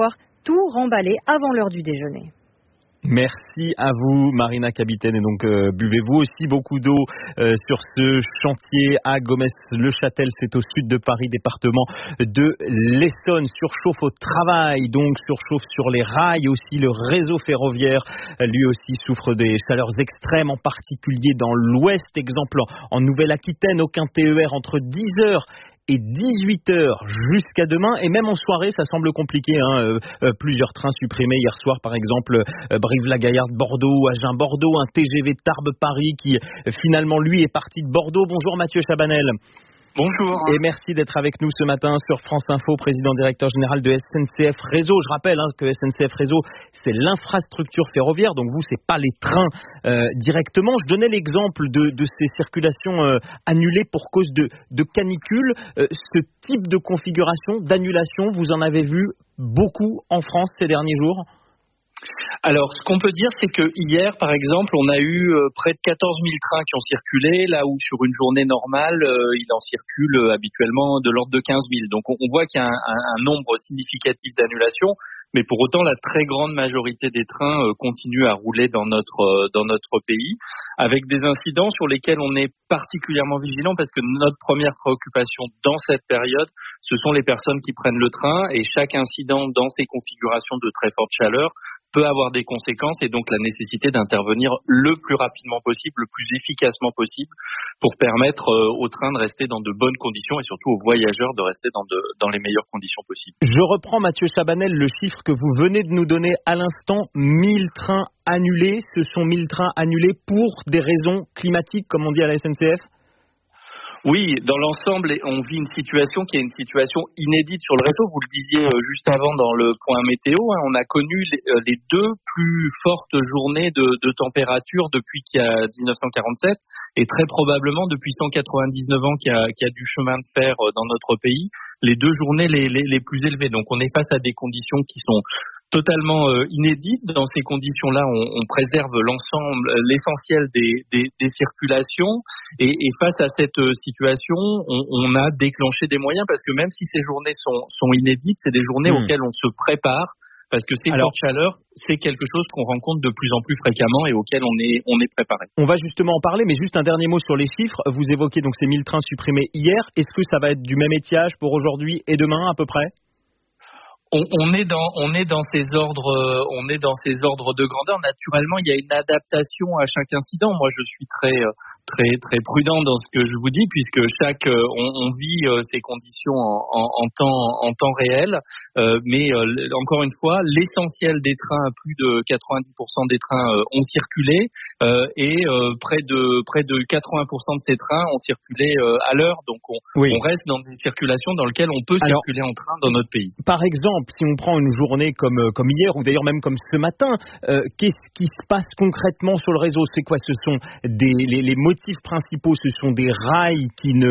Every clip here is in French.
avoir tout remballé avant l'heure du déjeuner. Merci à vous, Marina Capitaine. Et donc, buvez-vous aussi beaucoup d'eau sur ce chantier à Gometz-le-Châtel. C'est au sud de Paris, département de l'Essonne. Surchauffe au travail, donc surchauffe sur les rails aussi. Le réseau ferroviaire, lui aussi, souffre des chaleurs extrêmes, en particulier dans l'ouest. Exemple, en Nouvelle-Aquitaine, aucun TER entre 10h et 18h jusqu'à demain, et même en soirée ça semble compliqué, plusieurs trains supprimés hier soir, par exemple Brive-la-Gaillarde-Bordeaux, Agen-Bordeaux, un TGV Tarbes-Paris qui finalement lui est parti de Bordeaux. Bonjour Mathieu Chabanel. Bonjour. Et merci d'être avec nous ce matin sur France Info, président directeur général de SNCF Réseau. Je rappelle que SNCF Réseau, c'est l'infrastructure ferroviaire, donc vous, c'est pas les trains directement. Je donnais l'exemple de ces circulations annulées pour cause de canicule. Ce type de configuration, d'annulation, vous en avez vu beaucoup en France ces derniers jours ? Alors, ce qu'on peut dire, c'est que hier, par exemple, on a eu près de 14 000 trains qui ont circulé, là où sur une journée normale, il en circule habituellement de l'ordre de 15 000. Donc, on voit qu'il y a un nombre significatif d'annulations, mais pour autant, la très grande majorité des trains continue à rouler dans notre pays, avec des incidents sur lesquels on est particulièrement vigilant, parce que notre première préoccupation dans cette période, ce sont les personnes qui prennent le train, et chaque incident dans ces configurations de très forte chaleur peut avoir des conséquences, et donc la nécessité d'intervenir le plus rapidement possible, le plus efficacement possible, pour permettre aux trains de rester dans de bonnes conditions et surtout aux voyageurs de rester dans les meilleures conditions possibles. Je reprends, Mathieu Chabanel, le chiffre que vous venez de nous donner à l'instant, 1000 trains annulés. Ce sont 1000 trains annulés pour des raisons climatiques, comme on dit à la SNCF ? Oui, dans l'ensemble, on vit une situation qui est une situation inédite sur le réseau. Vous le disiez juste avant dans le point météo, on a connu les deux plus fortes journées de température depuis qu'il y a 1947 et très probablement depuis 199 ans qu'il y a du chemin de fer dans notre pays, les deux journées les plus élevées. Donc on est face à des conditions qui sont totalement inédites. Dans ces conditions-là, on préserve l'essentiel des circulations, et face à cette situation, on a déclenché des moyens, parce que même si ces journées sont inédites, c'est des journées auxquelles on se prépare, parce que ces fortes chaleurs, c'est quelque chose qu'on rencontre de plus en plus fréquemment et auquel on est préparé. On va justement en parler, mais juste un dernier mot sur les chiffres. Vous évoquez donc ces 1000 trains supprimés hier. Est-ce que ça va être du même étiage pour aujourd'hui et demain à peu près ? On est dans ces ordres de grandeur. Naturellement, il y a une adaptation à chaque incident. Moi, je suis très prudent dans ce que je vous dis, puisque on vit ces conditions en temps réel. Mais encore une fois, l'essentiel des trains, plus de 90% des trains ont circulé, et près de 80% de ces trains ont circulé à l'heure. Donc on reste dans des circulations dans lesquelles on peut circuler en train dans notre pays. Par exemple, si on prend une journée comme hier, ou d'ailleurs même comme ce matin, qu'est-ce qui se passe concrètement sur le réseau ? C'est quoi ? Ce sont les motifs principaux, ce sont des rails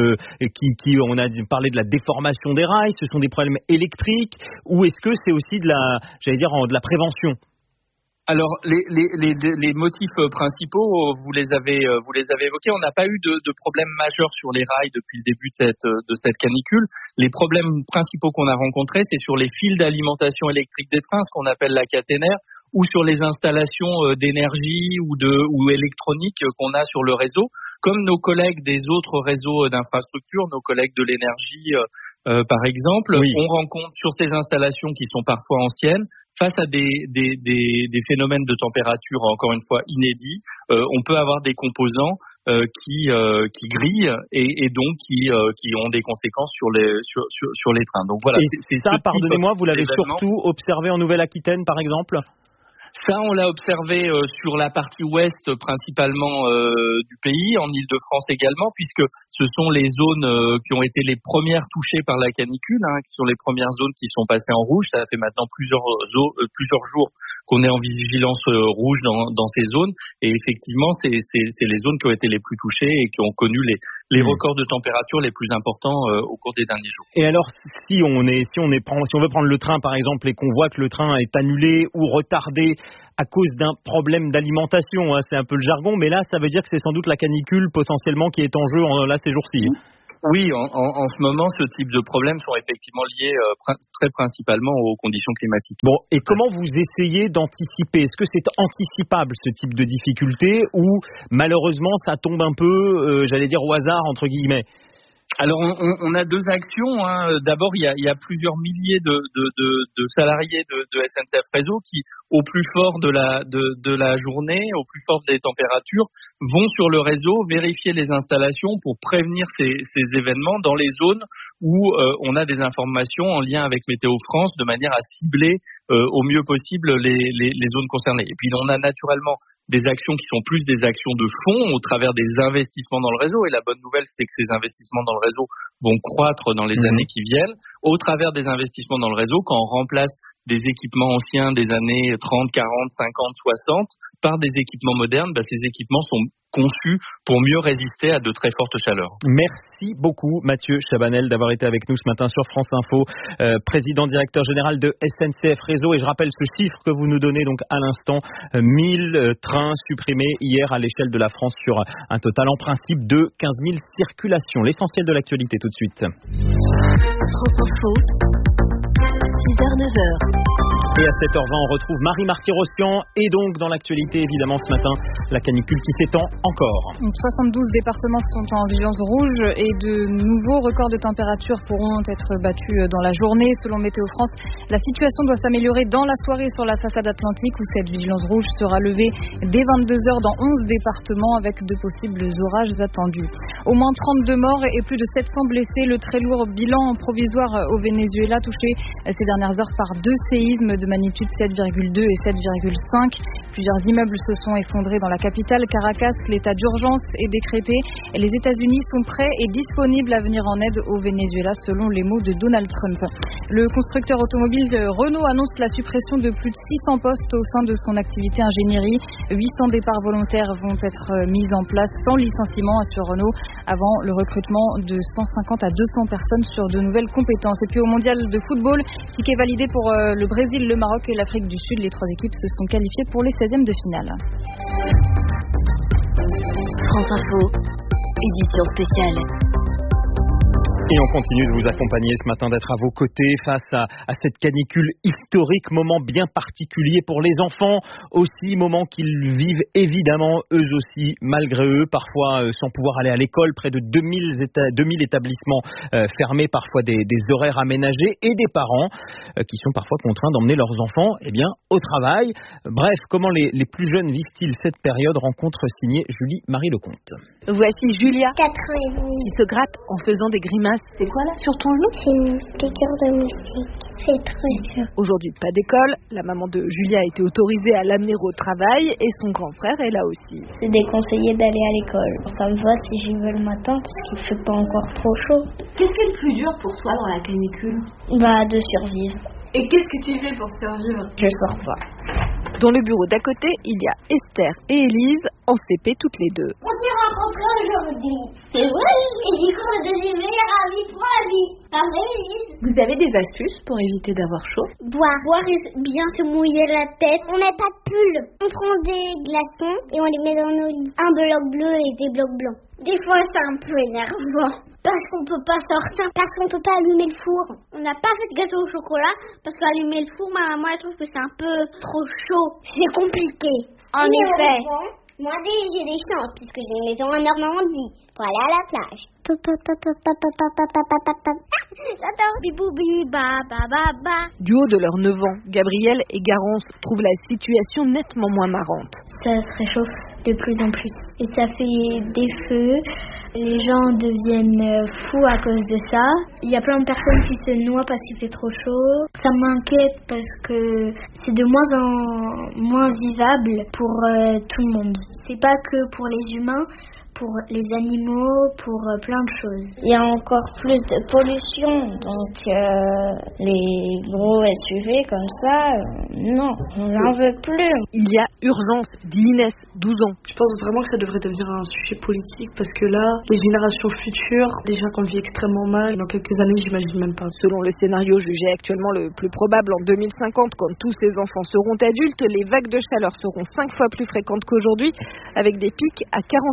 on a parlé de la déformation des rails, ce sont des problèmes électriques, ou est-ce que c'est aussi de la prévention ? Alors les motifs principaux, vous les avez évoqués. On n'a pas eu de problème majeur sur les rails depuis le début de cette canicule. Les problèmes principaux qu'on a rencontrés, c'est sur les fils d'alimentation électrique des trains, ce qu'on appelle la caténaire, ou sur les installations d'énergie ou électronique qu'on a sur le réseau. Comme nos collègues des autres réseaux d'infrastructures, nos collègues de l'énergie par exemple, on rencontre sur ces installations qui sont parfois anciennes, face à des phénomènes de température encore une fois inédits, on peut avoir des composants qui grillent et donc qui ont des conséquences sur les trains. Donc voilà. Et ça, pardonnez-moi, vous l'avez surtout observé en Nouvelle-Aquitaine, par exemple ? Ça, on l'a observé sur la partie ouest principalement du pays, en Île-de-France également, puisque ce sont les zones qui ont été les premières touchées par la canicule, qui sont les premières zones qui sont passées en rouge. Ça fait maintenant plusieurs jours qu'on est en vigilance rouge dans ces zones, et effectivement, c'est les zones qui ont été les plus touchées et qui ont connu les records de température les plus importants au cours des derniers jours. Et alors, si on veut prendre le train par exemple et qu'on voit que le train est annulé ou retardé à cause d'un problème d'alimentation, c'est un peu le jargon, mais là ça veut dire que c'est sans doute la canicule potentiellement qui est en jeu là ces jours-ci. Oui, en ce moment, ce type de problèmes sont effectivement liés très principalement aux conditions climatiques. Bon, et comment vous essayez d'anticiper ? Est-ce que c'est anticipable ce type de difficulté ou malheureusement ça tombe un peu, j'allais dire au hasard entre guillemets ? Alors on a deux actions. D'abord, il y a plusieurs milliers de salariés de SNCF Réseau qui, au plus fort de la journée, au plus fort des températures, vont sur le réseau vérifier les installations pour prévenir ces événements dans les zones où on a des informations en lien avec Météo France de manière à cibler au mieux possible les zones concernées. Et puis on a naturellement des actions qui sont plus des actions de fond au travers des investissements dans le réseau. Et la bonne nouvelle, c'est que ces investissements dans le réseau vont croître dans les années qui viennent. Au travers des investissements dans le réseau, quand on remplace des équipements anciens des années 30, 40, 50, 60 par des équipements modernes, ces équipements sont conçus pour mieux résister à de très fortes chaleurs. Merci beaucoup Mathieu Chabanel d'avoir été avec nous ce matin sur France Info, président directeur général de SNCF Réseau. Et je rappelle ce chiffre que vous nous donnez donc à l'instant, 1000 trains supprimés hier à l'échelle de la France sur un total en principe de 15 000 circulations. L'essentiel de l'actualité tout de suite. France Info. 6h, 9h. Et à 7h20, on retrouve Marie Marty-Rossian. Et donc, dans l'actualité, évidemment, ce matin, la canicule qui s'étend encore. 72 départements sont en vigilance rouge et de nouveaux records de température pourront être battus dans la journée. Selon Météo France, la situation doit s'améliorer dans la soirée sur la façade atlantique où cette vigilance rouge sera levée dès 22h dans 11 départements avec de possibles orages attendus. Au moins 32 morts et plus de 700 blessés. Le très lourd bilan provisoire au Venezuela touché ces dernières heures par deux séismes de magnitude 7,2 et 7,5. Plusieurs immeubles se sont effondrés dans la capitale, Caracas. L'état d'urgence est décrété et les États-Unis sont prêts et disponibles à venir en aide au Venezuela selon les mots de Donald Trump. Le constructeur automobile Renault annonce la suppression de plus de 600 postes au sein de son activité ingénierie. 800 départs volontaires vont être mis en place sans licenciement, assure Renault, avant le recrutement de 150 à 200 personnes sur de nouvelles compétences. Et puis au mondial de football, ticket validé pour le Brésil, le Maroc et l'Afrique du Sud. Les trois équipes se sont qualifiées pour les 16e de finale. France Info, édition spéciale. Et on continue de vous accompagner ce matin, d'être à vos côtés face à cette canicule historique, moment bien particulier pour les enfants, aussi moment qu'ils vivent évidemment eux aussi, malgré eux, parfois sans pouvoir aller à l'école, près de 2000 établissements fermés, parfois des horaires aménagés et des parents qui sont parfois contraints d'emmener leurs enfants au travail. Bref, comment les plus jeunes vivent-ils cette période? Rencontre signée Julie-Marie Lecomte. Voici Julia, 4 ans et demi. qui se gratte en faisant des grimaces. C'est quoi là sur ton genou? C'est une piqûre de moustique. C'est très sûr. Aujourd'hui, pas d'école. La maman de Julia a été autorisée à l'amener au travail et son grand frère est là aussi. C'est déconseillé d'aller à l'école. Ça me va si j'y vais le matin parce qu'il fait pas encore trop chaud. Qu'est-ce qui est le plus dur pour toi dans la canicule? De survivre. Et qu'est-ce que tu fais pour survivre? Je sors pas. Dans le bureau d'à côté, il y a Esther et Élise, en CP toutes les deux. On s'est rencontrés aujourd'hui. C'est vrai. Et du coup, on est devenus meilleurs amis pour la vie. Pas vrai, Élise? Vous avez des astuces pour éviter d'avoir chaud? Boire et bien se mouiller la tête. On n'a pas de pull. On prend des glaçons et on les met dans nos lits. Un bloc bleu et des blocs blancs. Des fois, c'est un peu énervant. Parce qu'on peut pas sortir, parce qu'on peut pas allumer le four. On n'a pas fait de gâteau au chocolat, parce qu'allumer le four, ma maman, elle trouve que c'est un peu trop chaud. C'est compliqué. En effet. Moi, j'ai des chances, puisque j'ai une maison en Normandie, pour aller à la plage. J'adore biboubi, ba ba ba ba. Du haut de leurs 9 ans, Gabriel et Garance trouvent la situation nettement moins marrante. Ça se réchauffe de plus en plus. Et ça fait des feux. Les gens deviennent fous à cause de ça. Il y a plein de personnes qui se noient parce qu'il fait trop chaud. Ça m'inquiète parce que c'est de moins en moins vivable pour tout le monde. C'est pas que pour les humains, pour les animaux, pour plein de choses. Il y a encore plus de pollution, donc les gros SUV comme ça, non, on n'en veut plus. Il y a urgence, dit Inès, 12 ans. Je pense vraiment que ça devrait devenir un sujet politique parce que là, les générations futures, déjà qu'on vit extrêmement mal, dans quelques années, j'imagine même pas. Selon le scénario jugé actuellement le plus probable en 2050, quand tous ces enfants seront adultes, les vagues de chaleur seront 5 fois plus fréquentes qu'aujourd'hui, avec des pics à 48 degrés.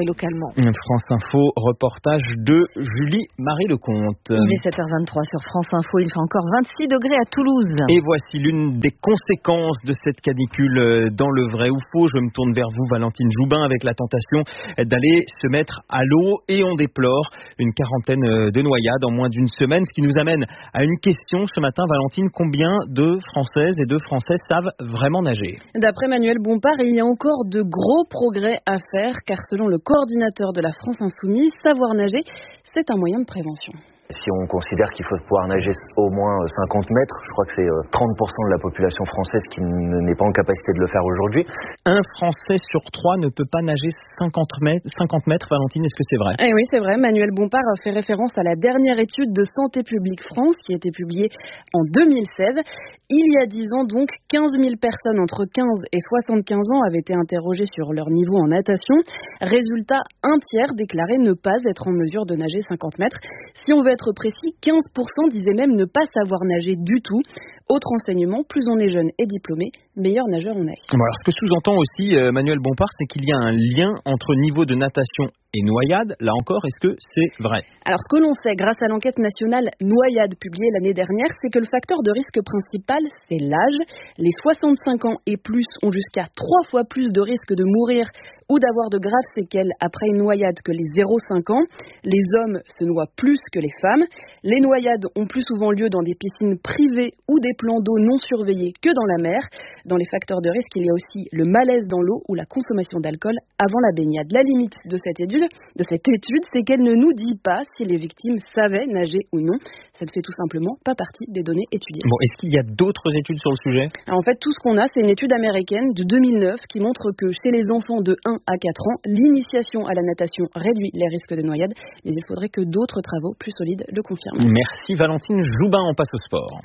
et localement. France Info, reportage de Julie-Marie Lecomte. Il est 7h23 sur France Info, il fait encore 26 degrés à Toulouse. Et voici l'une des conséquences de cette canicule dans le vrai ou faux. Je me tourne vers vous, Valentine Joubin, avec la tentation d'aller se mettre à l'eau, et on déplore une quarantaine de noyades en moins d'une semaine, ce qui nous amène à une question ce matin, Valentine: combien de Françaises et de Français savent vraiment nager? D'après Manuel Bompard, il y a encore de gros progrès à faire, car selon le coordinateur de la France Insoumise, savoir nager, c'est un moyen de prévention. Si on considère qu'il faut pouvoir nager au moins 50 mètres, je crois que c'est 30% de la population française qui n'est pas en capacité de le faire aujourd'hui. Un Français sur 3 ne peut pas nager 50 mètres, Valentine, est-ce que c'est vrai? Eh oui, c'est vrai. Manuel Bompard a fait référence à la dernière étude de Santé publique France qui a été publiée en 2016. Il y a 10 ans, donc, 15 000 personnes entre 15 et 75 ans avaient été interrogées sur leur niveau en natation. Résultat, un tiers déclarait ne pas être en mesure de nager 50 mètres. Si on veut être précis, 15% disaient même ne pas savoir nager du tout. Autre enseignement, plus on est jeune et diplômé, meilleur nageur on est. Bon, alors, ce que sous-entend aussi Manuel Bompard, c'est qu'il y a un lien entre niveau de natation et noyade. Là encore, est-ce que c'est vrai? Alors, ce que l'on sait grâce à l'enquête nationale Noyade publiée l'année dernière, c'est que le facteur de risque principal, c'est l'âge. Les 65 ans et plus ont jusqu'à 3 fois plus de risque de mourir ou d'avoir de graves séquelles après une noyade que les 0,5 ans. Les hommes se noient plus que les femmes. Les noyades ont plus souvent lieu dans des piscines privées ou des plans d'eau non surveillés que dans la mer. Dans les facteurs de risque, il y a aussi le malaise dans l'eau ou la consommation d'alcool avant la baignade. La limite de cette étude, c'est qu'elle ne nous dit pas si les victimes savaient nager ou non. Ça ne fait tout simplement pas partie des données étudiées. Bon, est-ce qu'il y a d'autres études sur le sujet? Alors, en fait, tout ce qu'on a, c'est une étude américaine de 2009 qui montre que chez les enfants de 1 à 4 ans, l'initiation à la natation réduit les risques de noyade, mais il faudrait que d'autres travaux plus solides le confirment. Merci Valentine Joubin, on passe au sport.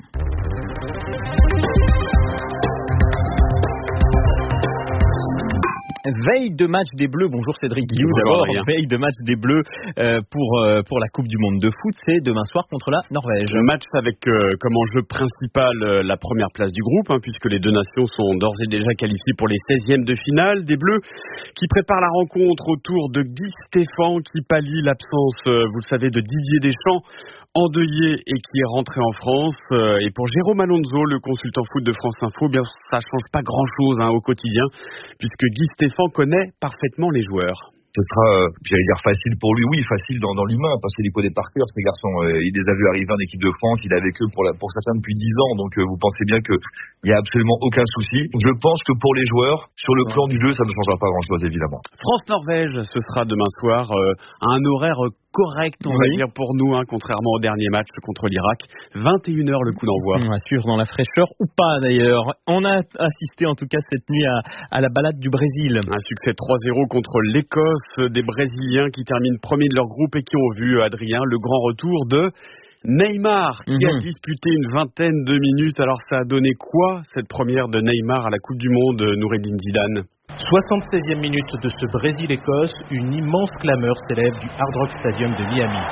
Veille de match des Bleus, bonjour Cédric Guillou d'abord, veille de match des Bleus pour la Coupe du Monde de foot, c'est demain soir contre la Norvège. Un match avec comme enjeu principal la première place du groupe, puisque les deux nations sont d'ores et déjà qualifiées pour les 16e de finale. Des Bleus qui préparent la rencontre autour de Guy Stéphane, qui pallie l'absence, vous le savez, de Didier Deschamps, endeuillé et qui est rentré en France. Et pour Jérôme Alonso, le consultant foot de France Info, bien ça change pas grand-chose au quotidien, puisque Guy Stéphane connaît parfaitement les joueurs. Ce sera, j'allais dire facile pour lui, oui, facile dans l'humain, parce qu'il les connaît par cœur, ces garçons. Il les a vus arriver en équipe de France, il est avec eux pour certains depuis 10 ans, donc vous pensez bien qu'il n'y a absolument aucun souci. Je pense que pour les joueurs, sur le plan du jeu, ça ne changera pas grand-chose, évidemment. France-Norvège, ce sera demain soir, à un horaire correct, on va dire, pour nous, contrairement au dernier match contre l'Irak. 21h le coup d'envoi. On assure dans la fraîcheur ou pas d'ailleurs. On a assisté en tout cas cette nuit à la balade du Brésil. Un succès 3-0 contre l'Écosse, des Brésiliens qui terminent premiers de leur groupe et qui ont vu, Adrien, le grand retour de Neymar, qui a disputé une vingtaine de minutes. Alors ça a donné quoi, cette première de Neymar à la Coupe du Monde, Noureddine Zidane? 76e minute de ce Brésil-Écosse, une immense clameur s'élève du Hard Rock Stadium de Miami.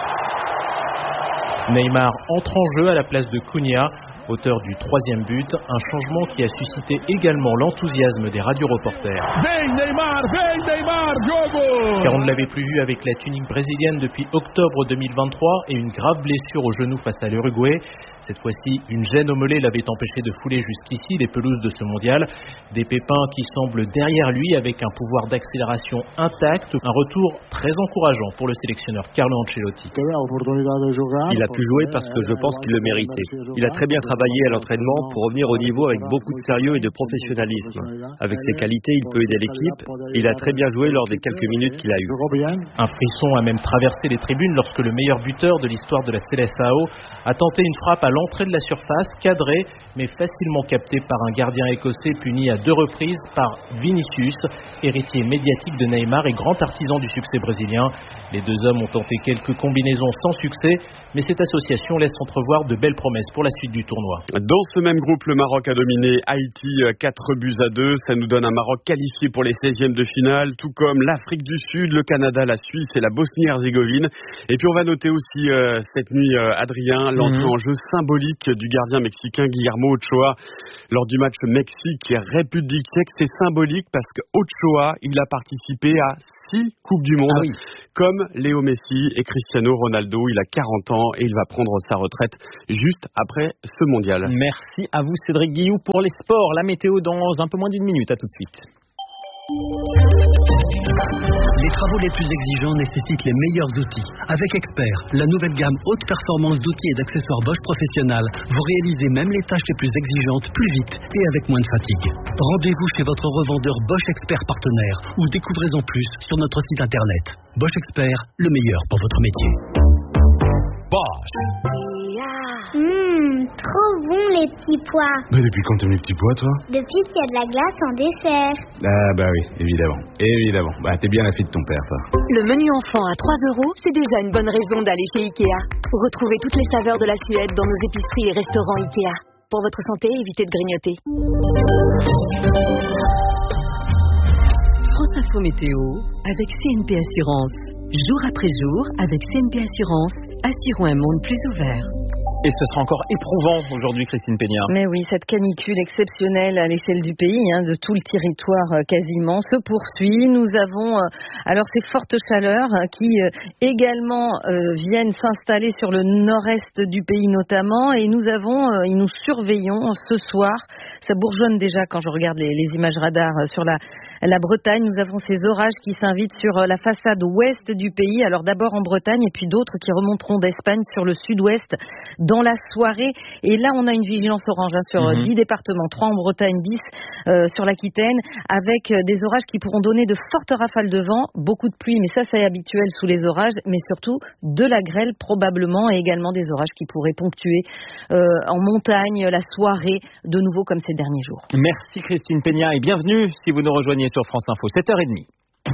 Neymar entre en jeu à la place de Cunha, auteur du 3e but, un changement qui a suscité également l'enthousiasme des radioreporters. Vem Neymar, jogo! Car on ne l'avait plus vu avec la tunique brésilienne depuis octobre 2023 et une grave blessure au genou face à l'Uruguay. Cette fois-ci, une gêne au mollet l'avait empêché de fouler jusqu'ici les pelouses de ce mondial. Des pépins qui semblent derrière lui avec un pouvoir d'accélération intact. Un retour très encourageant pour le sélectionneur Carlo Ancelotti. Il a pu jouer parce que je pense qu'il le méritait. Il a très bien travaillé à l'entraînement pour revenir au niveau avec beaucoup de sérieux et de professionnalisme. Avec ses qualités, il peut aider l'équipe. Il a très bien joué lors des quelques minutes qu'il a eues. Un frisson a même traversé les tribunes lorsque le meilleur buteur de l'histoire de la Seleção a tenté une frappe à l'entrée de la surface, cadrée mais facilement captée par un gardien écossais puni à 2 reprises par Vinicius, héritier médiatique de Neymar et grand artisan du succès brésilien. Les deux hommes ont tenté quelques combinaisons sans succès, mais cette association laisse entrevoir de belles promesses pour la suite du tournoi. Dans ce même groupe, le Maroc a dominé Haïti 4-2. Ça nous donne un Maroc qualifié pour les 16e de finale, tout comme l'Afrique du Sud, le Canada, la Suisse et la Bosnie-Herzégovine. Et puis on va noter aussi cette nuit, Adrien, l'entrée en jeu symbolique du gardien mexicain Guillermo Ochoa lors du match Mexique-République tchèque. C'est symbolique parce que Ochoa, il a participé à 6 Coupes du Monde, comme Léo Messi et Cristiano Ronaldo. Il a 40 ans et il va prendre sa retraite juste après ce mondial. Merci à vous Cédric Guillou pour les sports. La météo dans un peu moins d'une minute. À tout de suite. Les travaux les plus exigeants nécessitent les meilleurs outils. Avec Expert, la nouvelle gamme haute performance d'outils et d'accessoires Bosch Professionnal, vous réalisez même les tâches les plus exigeantes plus vite et avec moins de fatigue. Rendez-vous chez votre revendeur Bosch Expert partenaire ou découvrez en plus sur notre site internet. Bosch Expert, le meilleur pour votre métier. Bosch. Trop bon les petits pois. Mais depuis quand t'aimes les petits pois, toi? Depuis qu'il y a de la glace en dessert. Ah bah oui, évidemment. Évidemment. Bah t'es bien la fille de ton père, toi. Le menu enfant à 3 €, c'est déjà une bonne raison d'aller chez Ikea. Retrouvez toutes les saveurs de la Suède dans nos épiceries et restaurants Ikea. Pour votre santé, évitez de grignoter. France Info Météo avec CNP Assurance. Jour après jour, avec CNP Assurance, assurons un monde plus ouvert. Et ce sera encore éprouvant aujourd'hui, Christine Péniard. Mais oui, cette canicule exceptionnelle à l'échelle du pays, de tout le territoire quasiment, se poursuit. Nous avons alors ces fortes chaleurs qui également viennent s'installer sur le nord-est du pays notamment. Et nous surveillons ce soir. Ça bourgeonne déjà quand je regarde les images radar sur la Bretagne. Nous avons ces orages qui s'invitent sur la façade ouest du pays. Alors d'abord en Bretagne et puis d'autres qui remonteront d'Espagne sur le sud-ouest dans la soirée. Et là, on a une vigilance orange sur 10 départements, 3 en Bretagne, 10 sur l'Aquitaine, avec des orages qui pourront donner de fortes rafales de vent, beaucoup de pluie, mais ça c'est habituel sous les orages, mais surtout de la grêle probablement, et également des orages qui pourraient ponctuer en montagne la soirée, de nouveau comme ces derniers jours. Merci Christine Péniard et bienvenue si vous nous rejoignez sur France Info, 7h30.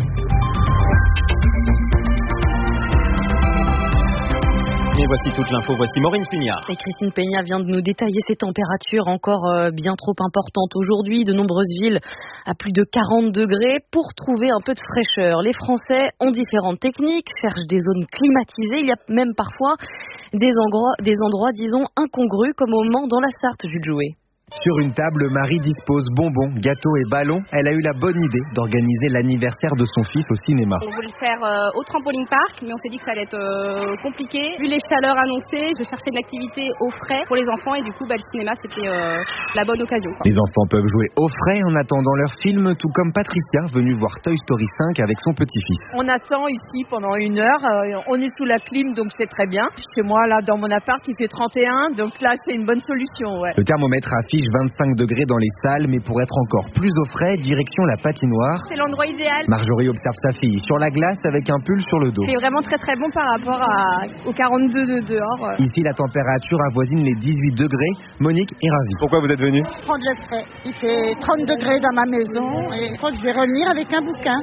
Et voici toute l'info, voici Maureen Sugnard. Et Christine Péniard vient de nous détailler ces températures encore bien trop importantes aujourd'hui. De nombreuses villes à plus de 40 degrés. Pour trouver un peu de fraîcheur, les Français ont différentes techniques, cherchent des zones climatisées. Il y a même parfois des endroits disons, incongrus, comme au Mans dans la Sarthe, Jules Jouet. Sur une table, Marie dispose bonbons, gâteaux et ballons. Elle a eu la bonne idée d'organiser l'anniversaire de son fils au cinéma. On voulait le faire au trampoline park, mais on s'est dit que ça allait être compliqué. Vu les chaleurs annoncées, je cherchais une activité au frais pour les enfants et du coup, le cinéma, c'était la bonne occasion. Les enfants peuvent jouer au frais en attendant leur film, tout comme Patricia, venue voir Toy Story 5 avec son petit-fils. On attend ici pendant 1 heure. On est sous la clim, donc c'est très bien. Chez moi, là, dans mon appart, il fait 31, donc là, c'est une bonne solution. Ouais. Le thermomètre affiche 25 degrés dans les salles, mais pour être encore plus au frais, direction la patinoire. C'est l'endroit idéal. Marjorie observe sa fille sur la glace avec un pull sur le dos. C'est vraiment très très bon par rapport aux 42 de dehors. Ici, la température avoisine les 18 degrés. Monique est ravie. Pourquoi vous êtes venue? Prendre le frais. Il fait 30 degrés dans ma maison et je crois que je vais revenir avec un bouquin.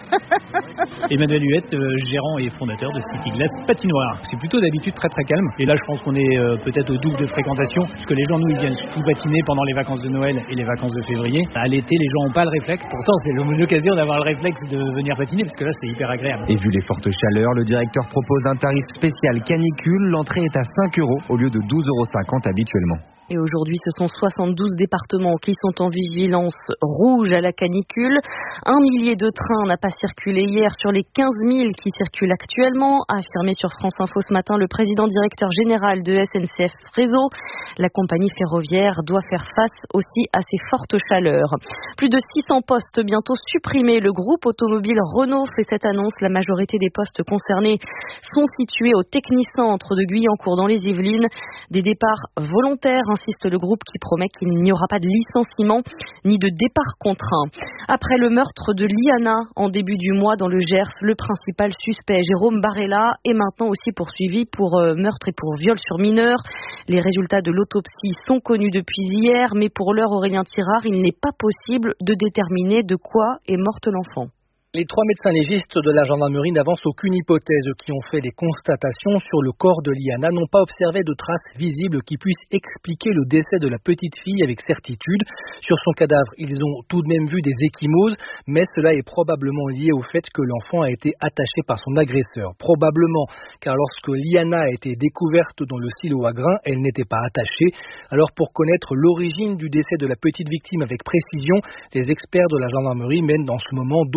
Emmanuel Huette, gérant et fondateur de City Glass Patinoire. C'est plutôt d'habitude très très calme. Et là, je pense qu'on est peut-être au double de fréquentation, parce que les gens, nous, ils viennent surtout patiner pendant les vacances de Noël et les vacances de février. À l'été, les gens n'ont pas le réflexe. Pourtant, c'est l'occasion d'avoir le réflexe de venir patiner, parce que là, c'est hyper agréable. Et vu les fortes chaleurs, le directeur propose un tarif spécial canicule. L'entrée est à 5 € au lieu de 12,50 € habituellement. Et aujourd'hui, ce sont 72 départements qui sont en vigilance rouge à la canicule. 1 millier de trains n'a pas circulé hier sur les 15 000 qui circulent actuellement, a affirmé sur France Info ce matin le président directeur général de SNCF Réseau. La compagnie ferroviaire doit faire face aussi à ces fortes chaleurs. Plus de 600 postes bientôt supprimés. Le groupe automobile Renault fait cette annonce. La majorité des postes concernés sont situés au Technicentre de Guyancourt dans les Yvelines. Des départs volontaires, insiste le groupe qui promet qu'il n'y aura pas de licenciement ni de départ contraint. Après le meurtre de Liana en début du mois dans le Gers, le principal suspect, Jérôme Barella, est maintenant aussi poursuivi pour meurtre et pour viol sur mineur. Les résultats de l'autopsie sont connus depuis hier, mais pour l'heure, Aurélien Tirard, il n'est pas possible de déterminer de quoi est morte l'enfant. Les 3 médecins légistes de la gendarmerie n'avancent aucune hypothèse. Qui ont fait les constatations sur le corps de Liana n'ont pas observé de traces visibles qui puissent expliquer le décès de la petite fille avec certitude. Sur son cadavre, ils ont tout de même vu des ecchymoses, mais cela est probablement lié au fait que l'enfant a été attaché par son agresseur. Probablement, car lorsque Liana a été découverte dans le silo à grains, elle n'était pas attachée. Alors pour connaître l'origine du décès de la petite victime avec précision, les experts de la gendarmerie mènent en ce moment d'autres analyses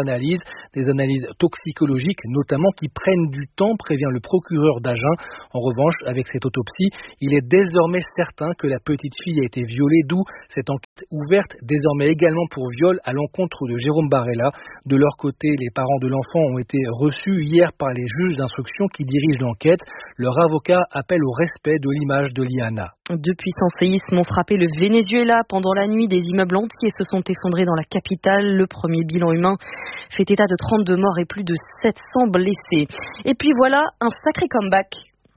analyses, des analyses toxicologiques notamment qui prennent du temps, prévient le procureur d'Agen. En revanche, avec cette autopsie, il est désormais certain que la petite fille a été violée, d'où cette enquête ouverte désormais également pour viol à l'encontre de Jérôme Barella. De leur côté, les parents de l'enfant ont été reçus hier par les juges d'instruction qui dirigent l'enquête. Leur avocat appelle au respect de l'image de Liana. Deux puissants séismes ont frappé le Venezuela pendant la nuit. Des immeubles entiers se sont effondrés dans la capitale. Le premier bilan humain fait état de 32 morts et plus de 700 blessés. Et puis voilà, un sacré comeback.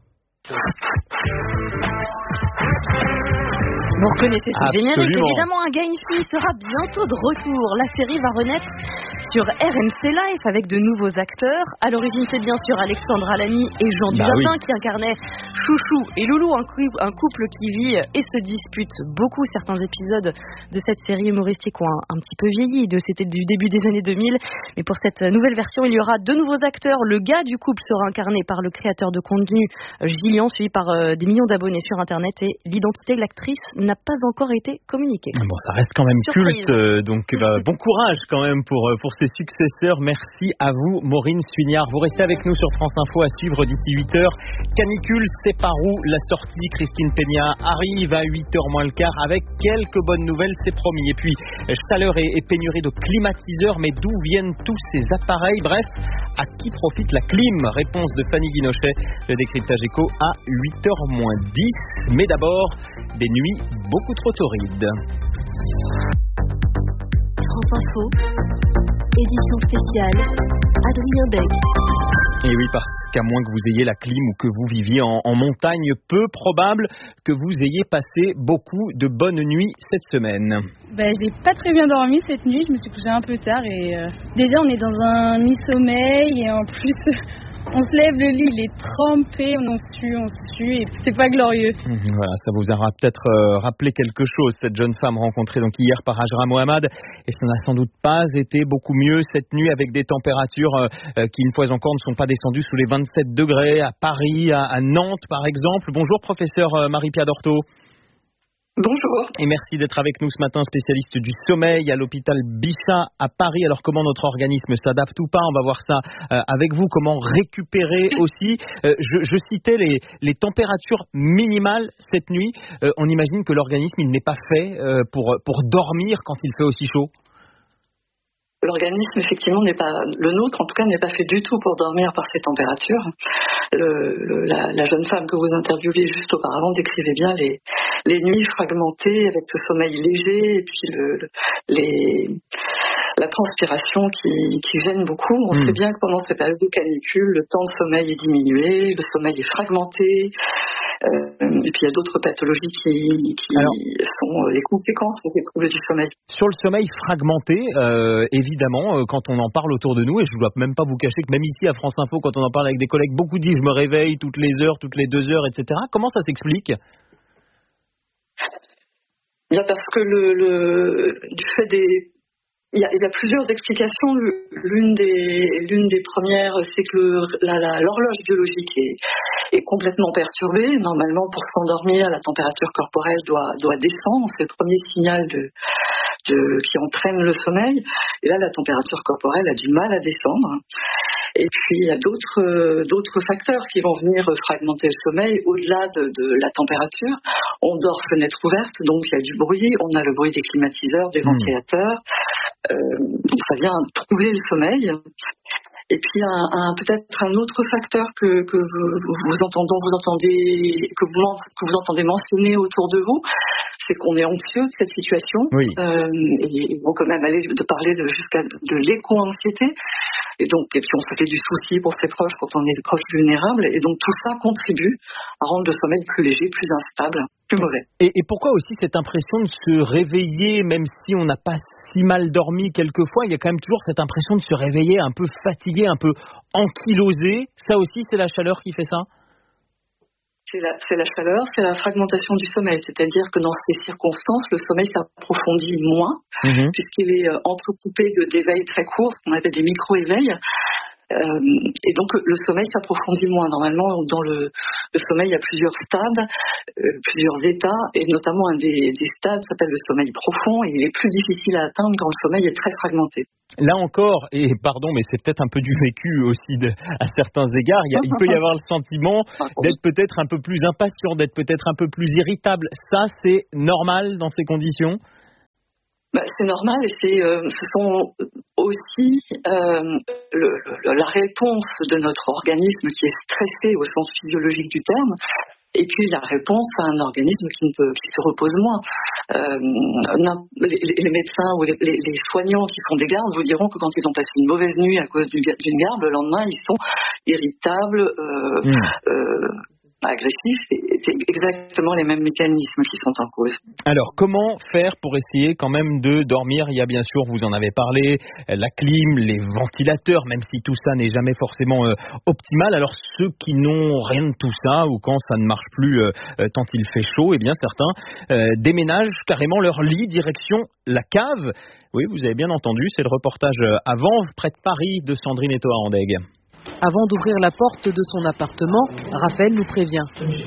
Vous reconnaissez ce générique, évidemment, Un gars, une fille sera bientôt de retour. La série va renaître sur RMC Life avec de nouveaux acteurs. À l'origine, c'est bien sûr Alexandra Lamy et Jean Dujardin qui incarnaient Chouchou et Loulou, un couple qui vit et se dispute beaucoup. Certains épisodes de cette série humoristique ont un petit peu vieilli, c'était du début des années 2000. Mais pour cette nouvelle version, il y aura de nouveaux acteurs. Le gars du couple sera incarné par le créateur de contenu Gillian, suivi par des millions d'abonnés sur Internet, et l'identité de l'actrice n'a pas encore été communiquée. Bon, ça reste quand même surprise. Culte, donc bon courage quand même pour ses successeurs. Merci à vous, Maureen Suignard. Vous restez avec nous sur France Info à suivre d'ici 8h. Canicule, c'est par où la sortie? Christine Peña arrive à 8h moins le quart avec quelques bonnes nouvelles, c'est promis. Et puis, chaleur et pénurie de climatiseurs, mais d'où viennent tous ces appareils? Bref, à qui profite la clim? Réponse de Fanny Guinochet, le décryptage éco à 8h moins 10. Mais d'abord, des nuits beaucoup trop torrides. France Info, édition spéciale, Adrien Beck. Et oui, parce qu'à moins que vous ayez la clim ou que vous viviez en montagne, peu probable que vous ayez passé beaucoup de bonnes nuits cette semaine. J'ai pas très bien dormi cette nuit, je me suis couchée un peu tard et déjà on est dans un mi-sommeil et en plus on se lève, le lit il est trempé, on sue et c'est pas glorieux. Voilà, ça vous aura peut-être rappelé quelque chose, cette jeune femme rencontrée donc hier par Hajra Mohamed, et ça n'a sans doute pas été beaucoup mieux cette nuit avec des températures qui une fois encore ne sont pas descendues sous les 27 degrés à Paris, à Nantes par exemple. Bonjour professeur Marie-Pierre Dorto. Bonjour. Et merci d'être avec nous ce matin, spécialiste du sommeil à l'hôpital Bichat à Paris. Alors comment notre organisme s'adapte ou pas? On va voir ça avec vous. Comment récupérer aussi? Je citais les températures minimales cette nuit. On imagine que l'organisme il n'est pas fait pour dormir quand il fait aussi chaud. L'organisme, effectivement, le nôtre, en tout cas, n'est pas fait du tout pour dormir par ces températures. La jeune femme que vous interviewez juste auparavant décrivait bien les nuits fragmentées avec ce sommeil léger et puis la transpiration qui gêne beaucoup. On sait bien que pendant ces périodes de canicule, le temps de sommeil est diminué, le sommeil est fragmenté. Et puis il y a d'autres pathologies qui sont les conséquences de ces troubles du sommeil. Sur le sommeil fragmenté, évidemment, quand on en parle autour de nous, et je ne dois même pas vous cacher que même ici à France Info, quand on en parle avec des collègues, beaucoup disent je me réveille toutes les heures, toutes les 2 heures, etc. Comment ça s'explique? Parce que du fait il y a plusieurs explications. L'une des premières, c'est que l'horloge biologique est complètement perturbée. Normalement, pour s'endormir, la température corporelle doit descendre. C'est le premier signal qui entraîne le sommeil. Et là, la température corporelle a du mal à descendre. Et puis, il y a d'autres facteurs qui vont venir fragmenter le sommeil au-delà de la température. On dort fenêtre ouverte, donc il y a du bruit. On a le bruit des climatiseurs, des ventilateurs. Donc ça vient troubler le sommeil. Et puis peut-être un autre facteur que vous entendez mentionner autour de vous, c'est qu'on est anxieux de cette situation. Oui. Et on peut même aller parler jusqu'à de l'éco-anxiété. Et puis on se fait du souci pour ses proches quand on est proche vulnérable. Et donc tout ça contribue à rendre le sommeil plus léger, plus instable, plus mauvais. Et pourquoi aussi cette impression de se réveiller, même si on n'a pas si mal dormi quelquefois, il y a quand même toujours cette impression de se réveiller un peu fatigué, un peu ankylosé. Ça aussi, c'est la chaleur qui fait ça? C'est la chaleur, c'est la fragmentation du sommeil. C'est-à-dire que dans ces circonstances, le sommeil s'approfondit moins, puisqu'il est entrecoupé d'éveils très courts, ce qu'on appelle des micro-éveils. Et donc le sommeil s'approfondit moins. Normalement, dans le sommeil, il y a plusieurs stades, plusieurs états, et notamment un des stades s'appelle le sommeil profond, et il est plus difficile à atteindre quand le sommeil est très fragmenté. Là encore, et pardon, mais c'est peut-être un peu du vécu aussi à certains égards, il peut y avoir le sentiment d'être peut-être un peu plus impatient, d'être peut-être un peu plus irritable. Ça, c'est normal dans ces conditions ? C'est normal, et ce sont aussi la réponse de notre organisme qui est stressé au sens physiologique du terme, et puis la réponse à un organisme qui se repose moins. Les médecins ou les soignants qui font des gardes vous diront que quand ils ont passé une mauvaise nuit à cause d'une garde, le lendemain ils sont irritables, agressifs. C'est exactement les mêmes mécanismes qui sont en cause. Alors, comment faire pour essayer quand même de dormir ? Il y a bien sûr, vous en avez parlé, la clim, les ventilateurs, même si tout ça n'est jamais forcément optimal. Alors, ceux qui n'ont rien de tout ça, ou quand ça ne marche plus tant il fait chaud, eh bien certains déménagent carrément leur lit direction la cave. Oui, vous avez bien entendu, c'est le reportage avant, près de Paris, de Sandrine Etoa Andeg. Avant d'ouvrir la porte de son appartement, Raphaël nous prévient.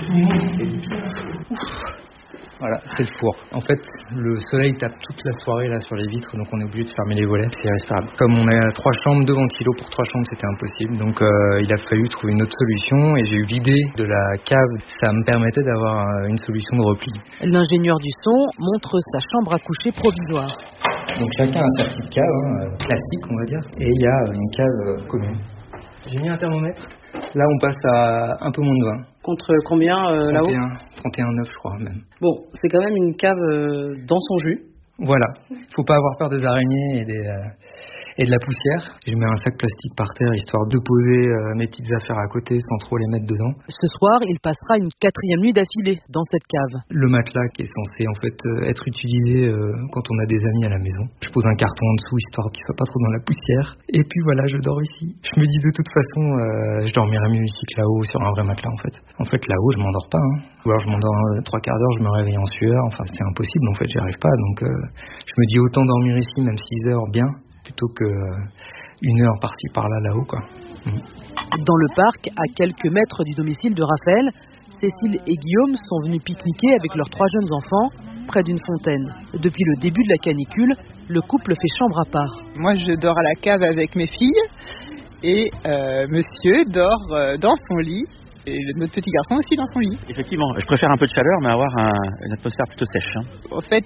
Voilà, c'est le four. En fait, le soleil tape toute la soirée là sur les vitres, donc on est obligé de fermer les volets, c'est irrespirable. Comme on a 3 chambres, 2 ventilos pour 3 chambres, c'était impossible. Donc il a fallu trouver une autre solution, et j'ai eu l'idée de la cave. Ça me permettait d'avoir une solution de repli. L'ingénieur du son montre sa chambre à coucher provisoire. Donc chacun a sa petite cave, classique on va dire, et il y a une cave commune. J'ai mis un thermomètre. Là, on passe à un peu moins de 20. Contre combien là-haut ? 31,9 je crois même. Bon, c'est quand même une cave dans son jus. Voilà. Faut pas avoir peur des araignées et de la poussière. Je mets un sac plastique par terre histoire de poser mes petites affaires à côté sans trop les mettre dedans. Ce soir, il passera une 4e nuit d'affilée dans cette cave. Le matelas qui est censé en fait être utilisé quand on a des amis à la maison. Je pose un carton en dessous histoire qu'il soit pas trop dans la poussière. Et puis voilà, je dors ici. Je me dis de toute façon, je dormirai mieux ici que là-haut sur un vrai matelas en fait. En fait là-haut, je m'endors pas. Ou alors je m'endors 3 quarts d'heure, je me réveille en sueur. Enfin, c'est impossible en fait, j'y arrive pas. Donc je me dis autant dormir ici, même 6 heures bien, plutôt que 1 heure par-ci par-là là-haut quoi. Dans le parc, à quelques mètres du domicile de Raphaël, Cécile et Guillaume sont venus pique-niquer avec leurs 3 jeunes enfants près d'une fontaine. Depuis le début de la canicule, le couple fait chambre à part. Moi, je dors à la cave avec mes filles et monsieur dort dans son lit. Et notre petit garçon aussi dans son lit. Effectivement, je préfère un peu de chaleur, mais avoir une atmosphère plutôt sèche. En fait,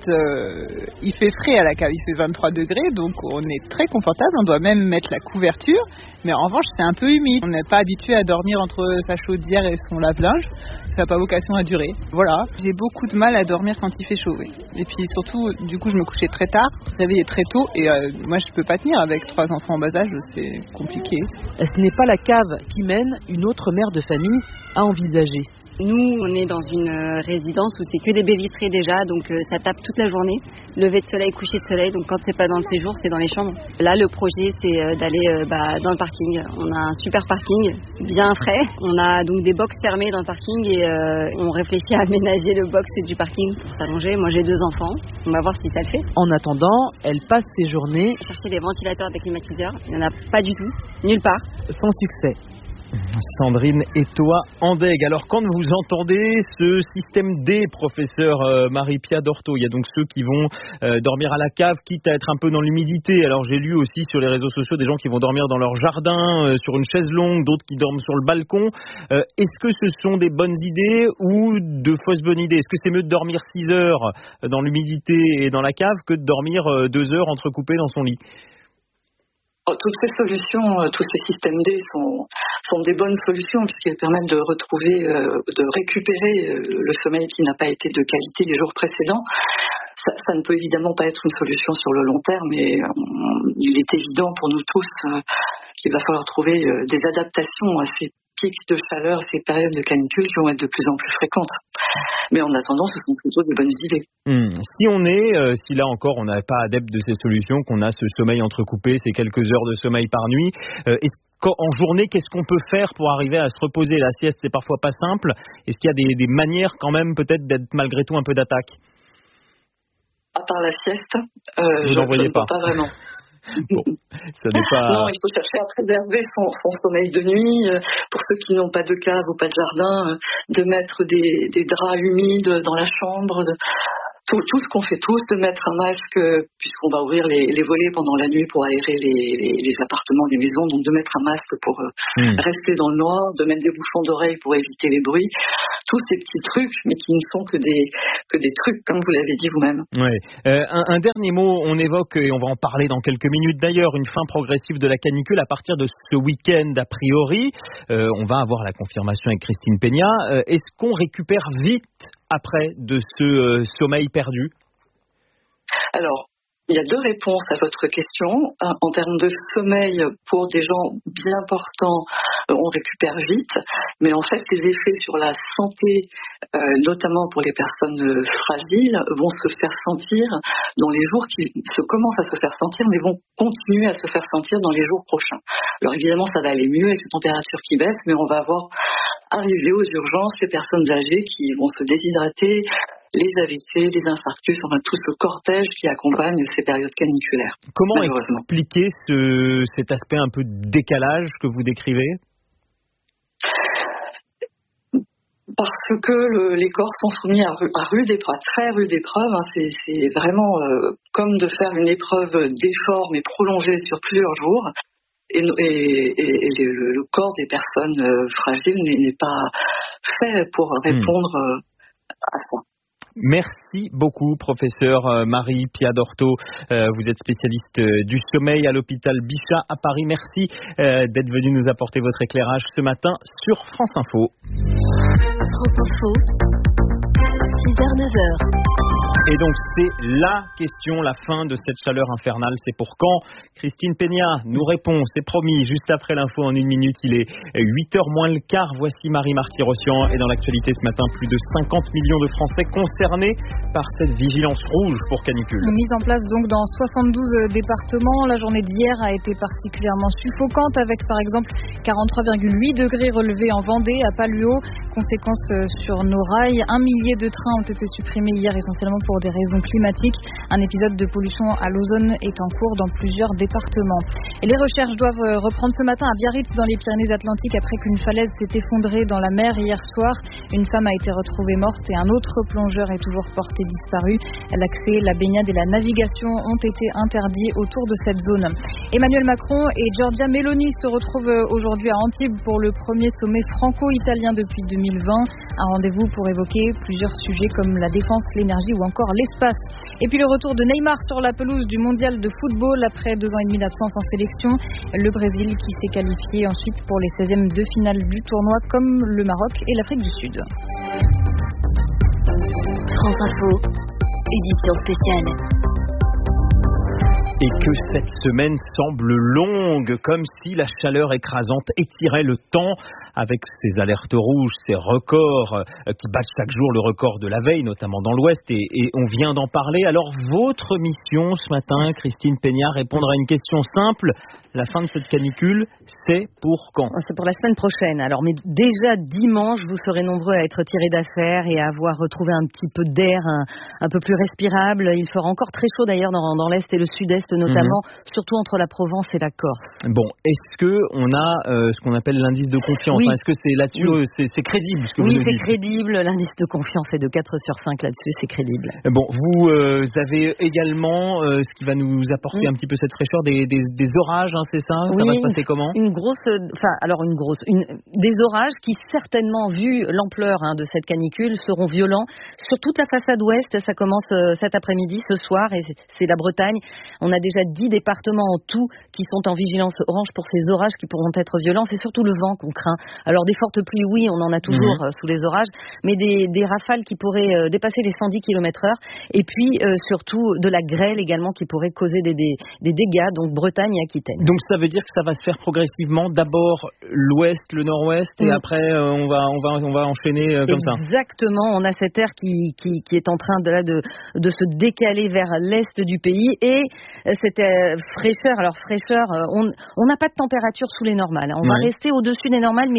il fait frais à la cave, il fait 23 degrés, donc on est très confortable, on doit même mettre la couverture, mais en revanche c'est un peu humide. On n'est pas habitué à dormir entre sa chaudière et son lave-linge, ça n'a pas vocation à durer. Voilà, j'ai beaucoup de mal à dormir quand il fait chaud. Oui. Et puis surtout, du coup je me couchais très tard, réveillais très tôt, et moi je peux pas tenir avec 3 enfants en bas âge, c'est compliqué. Ce n'est pas la cave qui mène une autre mère de famille à envisager. Nous, on est dans une résidence où c'est que des baies vitrées déjà, donc ça tape toute la journée. Lever de soleil, coucher de soleil, donc quand c'est pas dans le séjour, c'est dans les chambres. Là, le projet, c'est d'aller dans le parking. On a un super parking, bien frais. On a donc des box fermées dans le parking et on réfléchit à aménager le box du parking pour s'allonger. Moi, j'ai 2 enfants. On va voir si ça le fait. En attendant, elle passe ses journées... Chercher des ventilateurs, des climatiseurs. Il n'y en a pas du tout, nulle part. Sans succès. Sandrine Etoa Andeg. Alors quand vous entendez ce système D, professeur Marie-Pia Dorto, il y a donc ceux qui vont dormir à la cave, quitte à être un peu dans l'humidité. Alors j'ai lu aussi sur les réseaux sociaux des gens qui vont dormir dans leur jardin, sur une chaise longue, d'autres qui dorment sur le balcon. Est-ce que ce sont des bonnes idées ou de fausses bonnes idées ? Est-ce que c'est mieux de dormir 6 heures dans l'humidité et dans la cave que de dormir 2 heures entrecoupé dans son lit ? Toutes ces solutions, tous ces systèmes D sont des bonnes solutions puisqu'elles permettent de retrouver, de récupérer le sommeil qui n'a pas été de qualité les jours précédents. Ça ne peut évidemment pas être une solution sur le long terme, mais il est évident pour nous tous qu'il va falloir trouver des adaptations à ces pics de chaleur, ces périodes de canicule qui vont être de plus en plus fréquentes. Mais en attendant, ce sont plutôt de bonnes idées. Si là encore on n'est pas adepte de ces solutions, qu'on a ce sommeil entrecoupé, ces quelques heures de sommeil par nuit, en journée, qu'est-ce qu'on peut faire pour arriver à se reposer ? La sieste, c'est parfois pas simple. Est-ce qu'il y a des manières quand même peut-être d'être malgré tout un peu d'attaque ? À part la sieste, je n'en voyais pas vraiment. Bon, ça n'est pas... Non, il faut chercher à préserver son sommeil de nuit. Pour ceux qui n'ont pas de cave ou pas de jardin, de mettre des draps humides dans la chambre. Tout ce qu'on fait tous, de mettre un masque, puisqu'on va ouvrir les volets pendant la nuit pour aérer les appartements, les maisons, donc de mettre un masque pour rester dans le noir, de mettre des bouchons d'oreilles pour éviter les bruits. Tous ces petits trucs, mais qui ne sont que des trucs, comme vous l'avez dit vous-même. Ouais. Un dernier mot, on évoque, et on va en parler dans quelques minutes d'ailleurs, une fin progressive de la canicule à partir de ce week-end a priori. On va avoir la confirmation avec Christine Peña. Est-ce qu'on récupère vite après de ce sommeil perdu? Alors, il y a deux réponses à votre question. En termes de sommeil, pour des gens bien portants, on récupère vite. Mais en fait, les effets sur la santé, notamment pour les personnes fragiles, vont se faire sentir dans les jours qui commencent à se faire sentir, mais vont continuer à se faire sentir dans les jours prochains. Alors évidemment, ça va aller mieux avec les températures qui baissent, mais on va voir arriver aux urgences les personnes âgées qui vont se déshydrater, les AVC, les infarctus, enfin tout ce cortège qui accompagne ces périodes caniculaires. Comment expliquer cet aspect un peu de décalage que vous décrivez? Parce que les corps sont soumis à rude épreuve, très rude épreuve. C'est vraiment comme de faire une épreuve d'effort mais prolongée sur plusieurs jours. Et le corps des personnes fragiles n'est pas fait pour répondre à ça. Merci beaucoup, professeur Marie Piadorto. Vous êtes spécialiste du sommeil à l'hôpital Bichat à Paris. Merci d'être venu nous apporter votre éclairage ce matin sur France Info. France Info, 6h, 9h. Et donc c'est la question, la fin de cette chaleur infernale, c'est pour quand? Christine Peña nous répond, c'est promis, juste après l'info en 1 minute, il est 8h moins le quart. Voici Marie Marty-Rossian. Et dans l'actualité ce matin, plus de 50 millions de Français concernés par cette vigilance rouge pour canicule. Mise en place donc dans 72 départements. La journée d'hier a été particulièrement suffocante avec par exemple 43,8 degrés relevés en Vendée, à Palluau. Conséquence sur nos rails, 1 millier de trains ont été supprimés hier essentiellement pour des raisons climatiques. Un épisode de pollution à l'ozone est en cours dans plusieurs départements. Et les recherches doivent reprendre ce matin à Biarritz dans les Pyrénées-Atlantiques après qu'une falaise s'est effondrée dans la mer hier soir. Une femme a été retrouvée morte et un autre plongeur est toujours porté disparu. L'accès, la baignade et la navigation ont été interdits autour de cette zone. Emmanuel Macron et Giorgia Meloni se retrouvent aujourd'hui à Antibes pour le premier sommet franco-italien depuis 2020. Un rendez-vous pour évoquer plusieurs sujets comme la défense, l'énergie ou encore l'espace. Et puis le retour de Neymar sur la pelouse du mondial de football après 2 ans et demi d'absence en sélection. Le Brésil qui s'est qualifié ensuite pour les 16e de finale du tournoi comme le Maroc et l'Afrique du Sud. France Info, édition spéciale. Et que cette semaine semble longue, comme si la chaleur écrasante étirait le temps avec ces alertes rouges, ces records qui battent chaque jour le record de la veille, notamment dans l'Ouest, et on vient d'en parler. Alors votre mission ce matin, Christine Peña, répondre à une question simple. La fin de cette canicule, c'est pour quand? C'est pour la semaine prochaine. Alors, mais déjà dimanche, vous serez nombreux à être tirés d'affaire et à avoir retrouvé un petit peu d'air un peu plus respirable. Il fera encore très chaud d'ailleurs dans l'Est et le Sud-Est notamment, surtout entre la Provence et la Corse. Bon, est-ce que on a ce qu'on appelle l'indice de confiance? Oui. Est-ce que c'est là-dessus, c'est crédible ce que vous nous dites? Oui, c'est crédible. L'indice de confiance est de 4 sur 5 là-dessus, c'est crédible. Bon, vous avez également ce qui va nous apporter un petit peu cette fraîcheur, des orages, hein, c'est ça? Oui, ça va se passer comment? Des orages qui certainement, vu l'ampleur de cette canicule, seront violents sur toute la façade ouest. Ça commence cet après-midi, ce soir, et c'est la Bretagne. On a déjà 10 départements en tout qui sont en vigilance orange pour ces orages qui pourront être violents. C'est surtout le vent qu'on craint. Alors des fortes pluies, oui, on en a toujours sous les orages, mais des rafales qui pourraient dépasser les 110 km/h, et puis surtout de la grêle également qui pourrait causer des dégâts, donc Bretagne et Aquitaine. Donc ça veut dire que ça va se faire progressivement, d'abord l'ouest, le nord-ouest, et après on va enchaîner comme ça. Exactement, on a cet air qui est en train de se décaler vers l'est du pays, et cette fraîcheur, on n'a pas de température sous les normales. On va rester au-dessus des normales, mais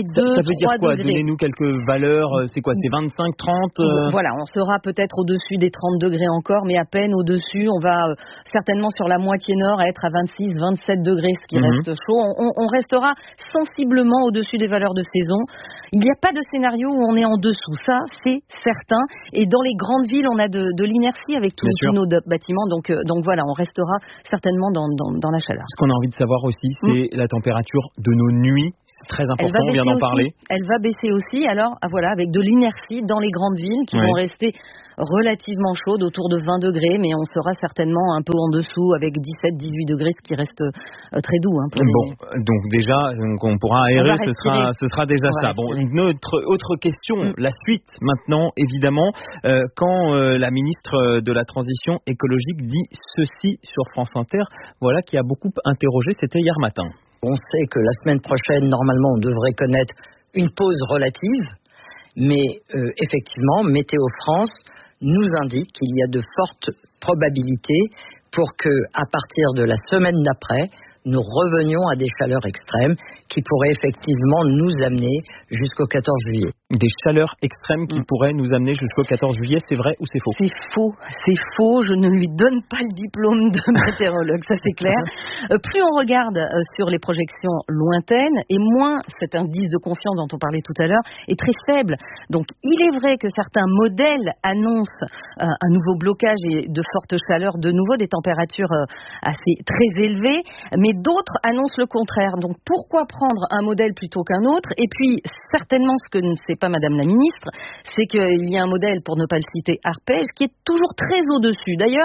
mais 2, 3 degrés. Ça veut dire quoi? Donnez-nous quelques valeurs. C'est quoi? C'est 25, 30 Voilà, on sera peut-être au-dessus des 30 degrés encore, mais à peine au-dessus. On va certainement sur la moitié nord être à 26, 27 degrés, ce qui reste chaud. On restera sensiblement au-dessus des valeurs de saison. Il n'y a pas de scénario où on est en dessous, ça c'est certain. Et dans les grandes villes, on a de l'inertie avec tous nos bâtiments. Donc voilà, on restera certainement dans la chaleur. Ce qu'on a envie de savoir aussi, c'est la température de nos nuits. C'est très important, on vient d'en parler. Elle va baisser aussi, alors voilà, avec de l'inertie dans les grandes villes qui vont rester relativement chaudes, autour de 20 degrés, mais on sera certainement un peu en dessous avec 17, 18 degrés, ce qui reste très doux. Donc déjà, on pourra aérer, ce sera déjà ça. Bon, notre autre question, la suite maintenant, évidemment, quand la ministre de la Transition écologique dit ceci sur France Inter, voilà, qui a beaucoup interrogé, c'était hier matin. On sait que la semaine prochaine, normalement, on devrait connaître une pause relative, mais effectivement, Météo France nous indique qu'il y a de fortes probabilités pour que, à partir de la semaine d'après, nous revenions à des chaleurs extrêmes qui pourraient effectivement nous amener jusqu'au 14 juillet. Des chaleurs extrêmes qui pourraient nous amener jusqu'au 14 juillet, c'est vrai ou c'est faux? C'est faux, je ne lui donne pas le diplôme de météorologue, ça c'est clair. Plus on regarde sur les projections lointaines, et moins cet indice de confiance dont on parlait tout à l'heure est très faible. Donc il est vrai que certains modèles annoncent un nouveau blocage et de fortes chaleurs, de nouveau des températures assez très élevées, mais d'autres annoncent le contraire. Donc pourquoi prendre un modèle plutôt qu'un autre? Et puis certainement ce que ne sait pas Madame la Ministre, c'est qu'il y a un modèle, pour ne pas le citer, Arpège, qui est toujours très au-dessus. D'ailleurs,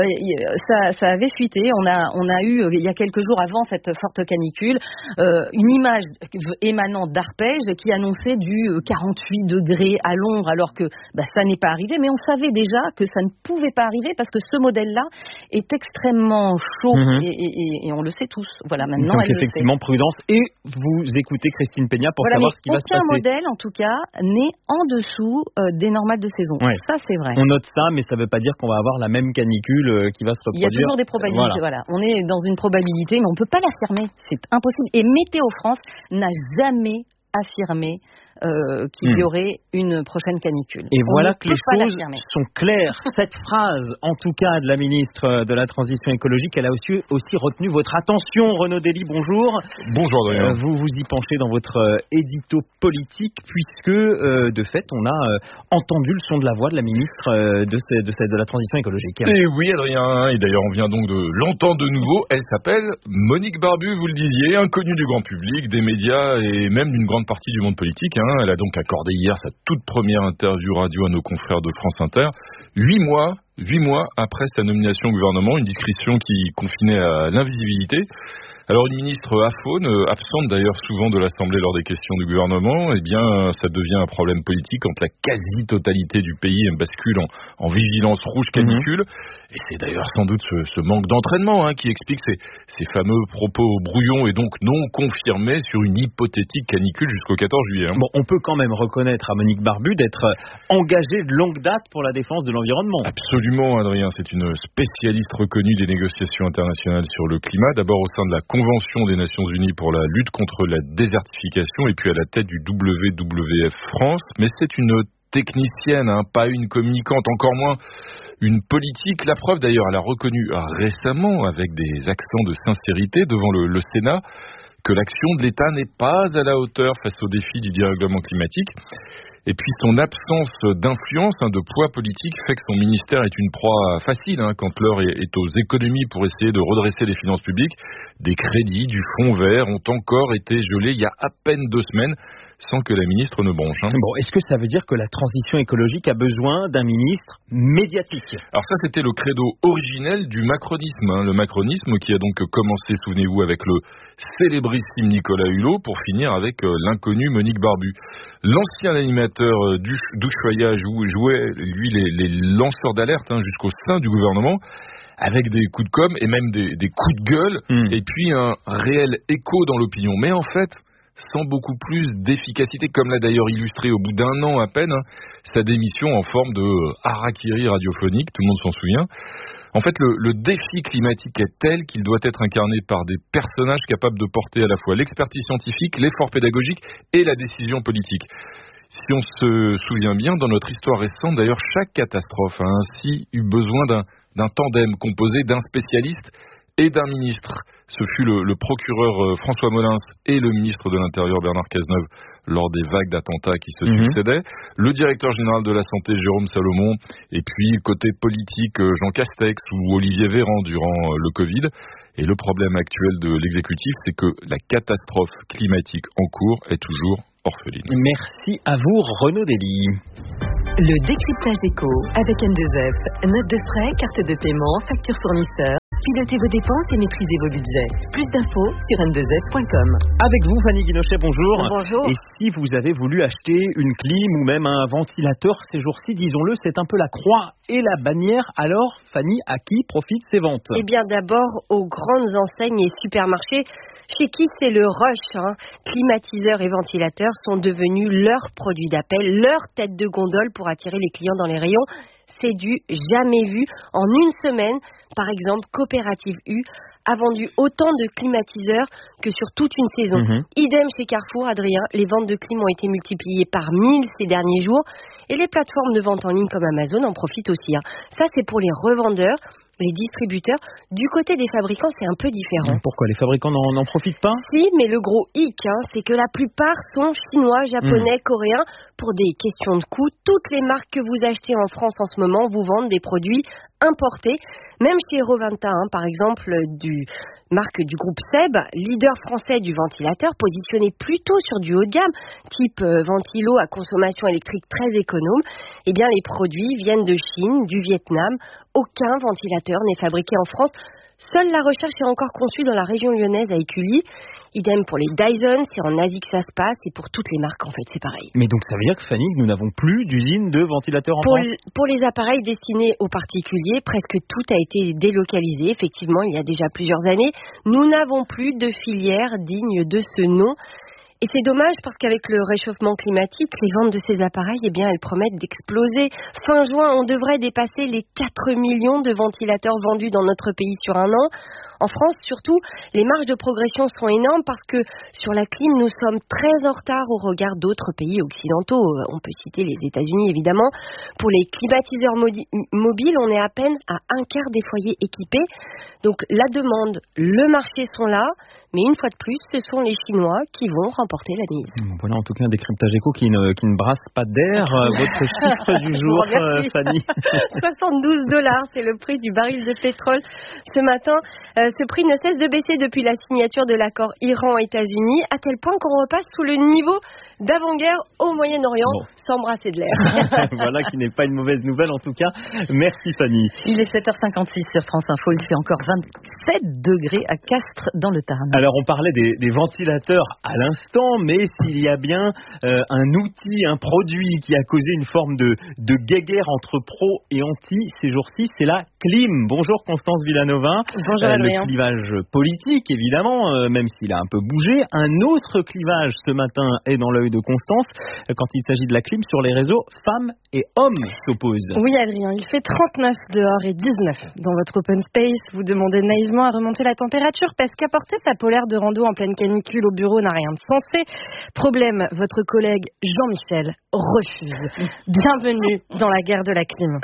ça avait fuité. On a eu, il y a quelques jours avant cette forte canicule, une image émanant d'Arpège qui annonçait du 48 degrés à l'ombre, alors que ça n'est pas arrivé. Mais on savait déjà que ça ne pouvait pas arriver parce que ce modèle-là est extrêmement chaud et on le sait tous. Voilà, maintenant, donc effectivement, prudence. Et vous écoutez Christine Peña pour savoir ce qui va se passer. Aucun modèle, en tout cas, n'est en dessous des normales de saison. Ouais. Ça, c'est vrai. On note ça, mais ça ne veut pas dire qu'on va avoir la même canicule qui va se reproduire. Il y a toujours des probabilités. Voilà. On est dans une probabilité, mais on ne peut pas l'affirmer. C'est impossible. Et Météo France n'a jamais affirmé qu'il y aurait une prochaine canicule. Et voilà que les choses sont claires. Cette phrase, en tout cas, de la ministre de la Transition écologique, elle a aussi retenu votre attention. Renaud Dely, bonjour. Bonjour, Adrien. Vous vous y penchez dans votre édito politique, puisque, de fait, on a entendu le son de la voix de la ministre de la Transition écologique. Et oui, Adrien, et d'ailleurs, on vient donc de l'entendre de nouveau. Elle s'appelle Monique Barbu, vous le disiez, inconnue du grand public, des médias et même d'une grande partie du monde politique. Elle a donc accordé hier sa toute première interview radio à nos confrères de France Inter. 8 mois après sa nomination au gouvernement, une discrétion qui confinait à l'invisibilité. Alors une ministre aphone, absente d'ailleurs souvent de l'Assemblée lors des questions du gouvernement, eh bien ça devient un problème politique quand la quasi-totalité du pays bascule en vigilance rouge canicule. Et c'est d'ailleurs sans doute ce manque d'entraînement qui explique ces fameux propos brouillons et donc non confirmés sur une hypothétique canicule jusqu'au 14 juillet. Bon, on peut quand même reconnaître à Monique Barbu d'être engagée de longue date pour la défense de l'environnement. Absolument, Adrien, c'est une spécialiste reconnue des négociations internationales sur le climat, d'abord au sein de la Convention des Nations Unies pour la lutte contre la désertification et puis à la tête du WWF France. Mais c'est une technicienne, pas une communicante, encore moins une politique. La preuve d'ailleurs, elle a reconnu récemment avec des accents de sincérité devant le Sénat que l'action de l'État n'est pas à la hauteur face aux défis du dérèglement climatique. Et puis son absence d'influence, de poids politique, fait que son ministère est une proie facile quand l'heure est aux économies pour essayer de redresser les finances publiques. Des crédits du fonds vert ont encore été gelés il y a à peine 2 semaines, sans que la ministre ne bronche. Bon, est-ce que ça veut dire que la transition écologique a besoin d'un ministre médiatique? Alors ça, c'était le credo originel du macronisme. Le macronisme qui a donc commencé, souvenez-vous, avec le célébrissime Nicolas Hulot, pour finir avec l'inconnu Monique Barbu. L'ancien animateur d'Ushuaïa jouait, lui, les lanceurs d'alerte jusqu'au sein du gouvernement, avec des coups de com' et même des coups de gueule, et puis un réel écho dans l'opinion. Mais en fait, sans beaucoup plus d'efficacité, comme l'a d'ailleurs illustré au bout d'1 an à peine, sa démission en forme de harakiri radiophonique, tout le monde s'en souvient. En fait, le défi climatique est tel qu'il doit être incarné par des personnages capables de porter à la fois l'expertise scientifique, l'effort pédagogique et la décision politique. Si on se souvient bien, dans notre histoire récente, d'ailleurs, chaque catastrophe a ainsi eu besoin d'un tandem composé d'un spécialiste et d'un ministre. Ce fut le procureur François Molins et le ministre de l'Intérieur Bernard Cazeneuve lors des vagues d'attentats qui se succédaient, le directeur général de la Santé Jérôme Salomon, et puis côté politique Jean Castex ou Olivier Véran durant le Covid. Et le problème actuel de l'exécutif, c'est que la catastrophe climatique en cours est toujours orpheline. Merci à vous, Renaud Dely. Le décryptage éco avec N2F. Note de frais, carte de paiement, facture fournisseur. Pilotez vos dépenses et maîtrisez vos budgets. Plus d'infos sur n2f.com. Avec vous, Fanny Guinochet, bonjour. Bonjour. Et si vous avez voulu acheter une clim ou même un ventilateur ces jours-ci, disons-le, c'est un peu la croix et la bannière. Alors, Fanny, à qui profitent ces ventes ? Eh bien, d'abord aux grandes enseignes et supermarchés. Chez qui c'est le rush, Climatiseurs et ventilateurs sont devenus leurs produits d'appel, leur tête de gondole pour attirer les clients dans les rayons. C'est du jamais vu. En une semaine, par exemple, Coopérative U a vendu autant de climatiseurs que sur toute une saison. Idem chez Carrefour, Adrien, les ventes de clim ont été multipliées par 1000 ces derniers jours et les plateformes de vente en ligne comme Amazon en profitent aussi. Ça, c'est pour les revendeurs. Les distributeurs, du côté des fabricants, c'est un peu différent. Pourquoi les fabricants n'en profitent pas ? Si, mais le gros hic, c'est que la plupart sont chinois, japonais, coréens. Pour des questions de coût, toutes les marques que vous achetez en France en ce moment vous vendent des produits importés. Même chez Roventa, par exemple, marque du groupe Seb, leader français du ventilateur, positionné plutôt sur du haut de gamme, type ventilo à consommation électrique très économe, eh bien les produits viennent de Chine, du Vietnam. Aucun ventilateur n'est fabriqué en France. Seule la recherche est encore conçue dans la région lyonnaise à Écully. Idem pour les Dyson, c'est en Asie que ça se passe et pour toutes les marques en fait, c'est pareil. Mais donc ça veut dire que Fanny, nous n'avons plus d'usine de ventilateurs en France ? Pour les appareils destinés aux particuliers, presque tout a été délocalisé. Effectivement, il y a déjà plusieurs années, nous n'avons plus de filière digne de ce nom. Et c'est dommage parce qu'avec le réchauffement climatique, les ventes de ces appareils, eh bien, elles promettent d'exploser. Fin juin, on devrait dépasser les 4 millions de ventilateurs vendus dans notre pays sur un an. En France, surtout, les marges de progression sont énormes parce que sur la clim, nous sommes très en retard au regard d'autres pays occidentaux. On peut citer les États-Unis, évidemment. Pour les climatiseurs mobiles, on est à peine à un quart des foyers équipés. Donc la demande, le marché sont là, mais une fois de plus, ce sont les Chinois qui vont remporter la mise. Voilà en tout cas un décryptage éco qui ne brasse pas d'air. Votre chiffre du jour, Fanny. $72, c'est le prix du baril de pétrole ce matin. Ce prix ne cesse de baisser depuis la signature de l'accord Iran-États-Unis, à tel point qu'on repasse sous le niveau d'avant-guerre au Moyen-Orient, sans brasser de l'air. Voilà qui n'est pas une mauvaise nouvelle en tout cas. Merci Fanny. Il est 7h56 sur France Info, il fait encore 27 degrés à Castres dans le Tarn. Alors on parlait des ventilateurs à l'instant, mais s'il y a bien un outil, un produit qui a causé une forme de guéguerre entre pro et anti ces jours-ci, c'est la clim. Bonjour Constance Villanova. Bonjour Adrien. Le clivage politique évidemment, même s'il a un peu bougé. Un autre clivage ce matin est dans l'œil de Constance quand il s'agit de la clim sur les réseaux. Femmes et hommes s'opposent. Oui Adrien, il fait 39 dehors et 19 dans votre open space. Vous demandez naïvement à remonter la température parce qu'apporter sa polaire de rando en pleine canicule au bureau n'a rien de sensé. Problème, votre collègue Jean-Michel refuse. Bienvenue dans la guerre de la clim.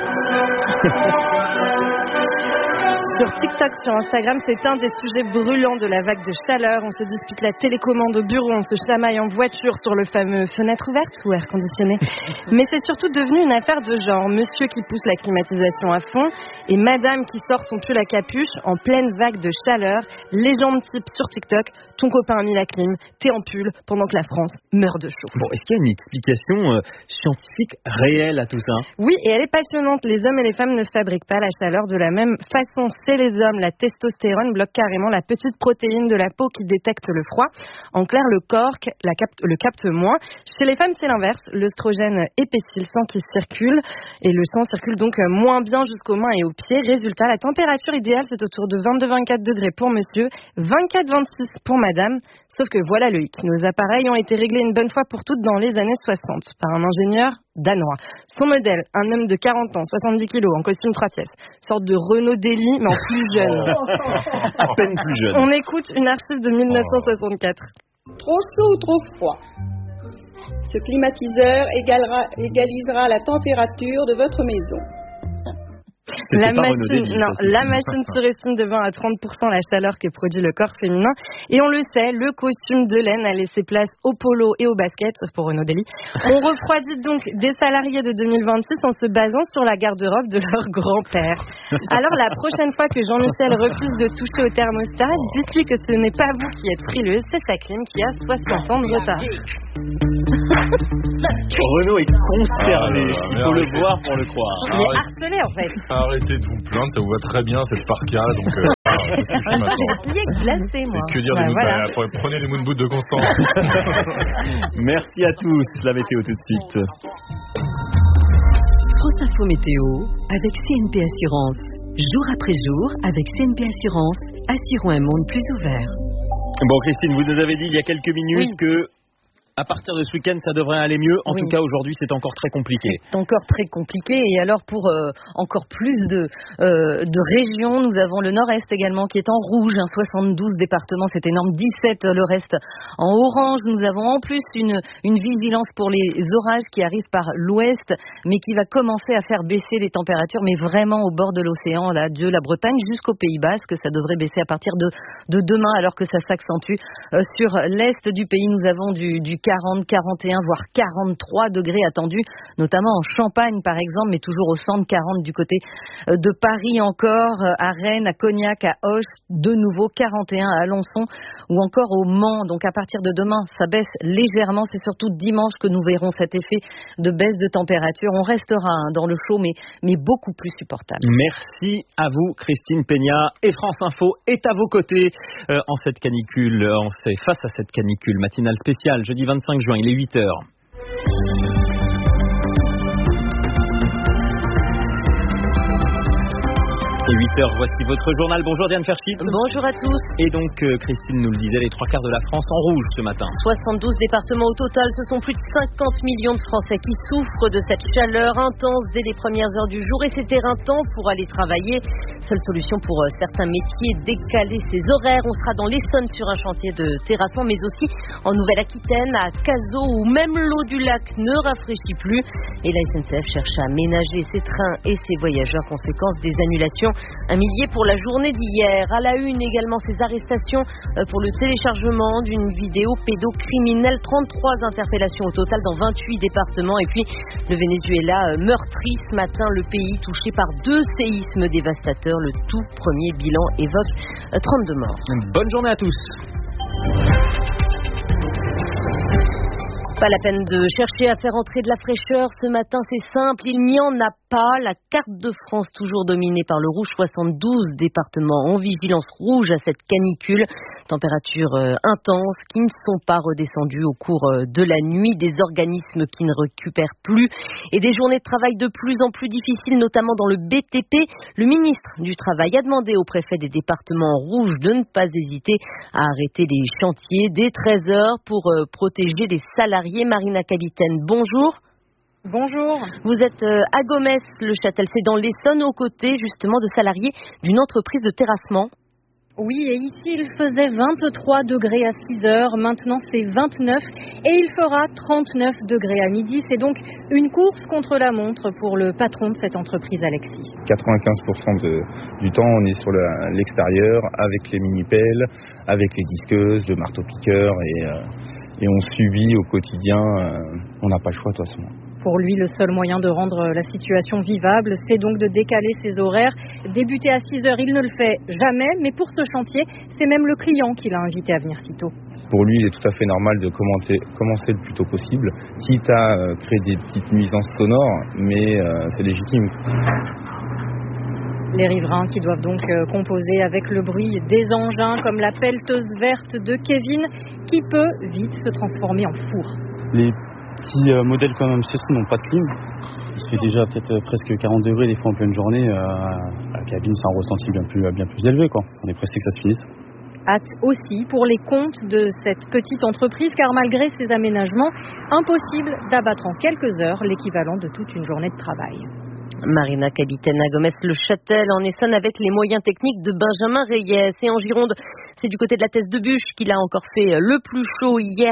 Sur TikTok, sur Instagram, c'est un des sujets brûlants de la vague de chaleur. On se dispute la télécommande au bureau, on se chamaille en voiture sur le fameux fenêtre ouverte ou air conditionné. Mais c'est surtout devenu une affaire de genre. Monsieur qui pousse la climatisation à fond et madame qui sort son pull à capuche en pleine vague de chaleur. Légende type sur TikTok, ton copain a mis la clim, t'es en pull pendant que la France meurt de chaud. Bon, est-ce qu'il y a une explication scientifique réelle à tout ça ? Oui, et elle est passionnante. Les hommes et les femmes ne fabriquent pas la chaleur de la même façon. Chez les hommes, la testostérone bloque carrément la petite protéine de la peau qui détecte le froid. En clair, le corps le capte moins. Chez les femmes, c'est l'inverse. L'œstrogène épaissit le sang qui circule et le sang circule donc moins bien jusqu'aux mains et aux pied. Résultat, la température idéale, c'est autour de 22-24 degrés pour monsieur, 24-26 pour madame. Sauf que voilà le hic. Nos appareils ont été réglés une bonne fois pour toutes dans les années 60 par un ingénieur danois. Son modèle, un homme de 40 ans, 70 kilos, en costume 3 pièces. Sorte de Renault Daily, mais en plus jeune. À peine plus jeune. On écoute une archive de 1964. Trop chaud ou trop froid? Ce climatiseur égalisera la température de votre maison. La machine surestime de 20 à 30% la chaleur que produit le corps féminin. Et on le sait, le costume de laine a laissé place au polo et au basket, sauf pour Renaud Daly. On refroidit donc des salariés de 2026 en se basant sur la garde-robe de leur grand-père. Alors la prochaine fois que Jean-Michel refuse de toucher au thermostat, dites-lui que ce n'est pas vous qui êtes frileuse, c'est sa clim qui a 60 ans de retard. Renaud est consterné, il faut le voir pour le croire. Il est harcelé en fait. Arrêtez de vous plaindre, ça vous va très bien cette parka. Donc, j'ai plié glacé moi. Que dire des voilà. Prenez les moon boots de Constance. Merci à tous, la météo tout de suite. France Info Météo avec CNP Assurance. Jour après jour, avec CNP Assurance, assurons un monde plus ouvert. Bon Christine, vous nous avez dit il y a quelques minutes que à partir de ce week-end, ça devrait aller mieux. En tout cas, aujourd'hui, c'est encore très compliqué. C'est encore très compliqué. Et alors, pour encore plus de régions, nous avons le nord-est également qui est en rouge. 72 départements, c'est énorme. 17 le reste en orange. Nous avons en plus une vigilance pour les orages qui arrivent par l'ouest, mais qui va commencer à faire baisser les températures, mais vraiment au bord de l'océan, là, de la Bretagne jusqu'au Pays Basque. Ça devrait baisser à partir de demain, alors que ça s'accentue. Sur l'est du pays, nous avons du 40, 41, voire 43 degrés attendus, notamment en Champagne par exemple, mais toujours au centre, 40 du côté de Paris encore, à Rennes, à Cognac, à Auch, de nouveau 41 à Alençon ou encore au Mans. Donc à partir de demain, ça baisse légèrement. C'est surtout dimanche que nous verrons cet effet de baisse de température. On restera dans le chaud, mais beaucoup plus supportable. Merci à vous, Christine Peña. Et France Info est à vos côtés en cette canicule, face à cette canicule matinale spéciale, jeudi 25 juin, il est 8h. Et 8h, voici votre journal. Bonjour Diane Ferchit. Bonjour à tous. Et donc, Christine nous le disait, les 3/4 de la France en rouge ce matin. 72 départements au total. Ce sont plus de 50 millions de Français qui souffrent de cette chaleur intense dès les premières heures du jour. Et c'est éreintant pour aller travailler. Seule solution pour certains métiers, décaler ses horaires. On sera dans l'Essonne sur un chantier de terrassement, mais aussi en Nouvelle-Aquitaine, à Cazaux, où même l'eau du lac ne rafraîchit plus. Et la SNCF cherche à ménager ses trains et ses voyageurs, conséquence des annulations. 1 millier pour la journée d'hier. À la une également, ces arrestations pour le téléchargement d'une vidéo pédocriminelle. 33 interpellations au total dans 28 départements. Et puis le Venezuela meurtri ce matin, le pays touché par 2 séismes dévastateurs. Le tout premier bilan évoque 32 morts. Bonne journée à tous. Pas la peine de chercher à faire entrer de la fraîcheur. Ce matin, c'est simple, il n'y en a pas. La carte de France, toujours dominée par le rouge, 72 départements en vigilance rouge à cette canicule. Températures intenses qui ne sont pas redescendues au cours de la nuit. Des organismes qui ne récupèrent plus et des journées de travail de plus en plus difficiles, notamment dans le BTP. Le ministre du Travail a demandé au préfet des départements rouges de ne pas hésiter à arrêter les chantiers dès 13h pour protéger les salariés. Marina Capitaine, bonjour. Bonjour. Vous êtes à Gomès-le-Châtel, c'est dans l'Essonne, aux côtés justement de salariés d'une entreprise de terrassement. Oui, et ici il faisait 23 degrés à 6h, maintenant c'est 29 et il fera 39 degrés à midi. C'est donc une course contre la montre pour le patron de cette entreprise, Alexis. 95% du temps on est sur l'extérieur avec les mini-pelles, avec les disqueuses, le marteau-piqueur et on subit au quotidien, on n'a pas le choix de toute façon. Pour lui, le seul moyen de rendre la situation vivable, c'est donc de décaler ses horaires. Débuter à 6h, il ne le fait jamais, mais pour ce chantier, c'est même le client qui l'a invité à venir si tôt. Pour lui, il est tout à fait normal de commencer le plus tôt possible, quitte à créer des petites nuisances sonores, mais c'est légitime. Les riverains qui doivent donc composer avec le bruit des engins, comme la pelleteuse verte de Kevin, qui peut vite se transformer en four. Les petits modèles comme ceux-ci n'ont pas de clim. Il fait déjà peut-être presque 40 degrés des fois en pleine journée. cabine, c'est un ressenti bien plus élevé, quoi. On est pressé que ça se finisse. Hâte aussi pour les comptes de cette petite entreprise, car malgré ces aménagements, impossible d'abattre en quelques heures l'équivalent de toute une journée de travail. Marina Capitaine à Gomès-le-Châtel en Essonne avec les moyens techniques de Benjamin Reyes. Et en Gironde, c'est du côté de la Thèse de Buch qu'il a encore fait le plus chaud hier,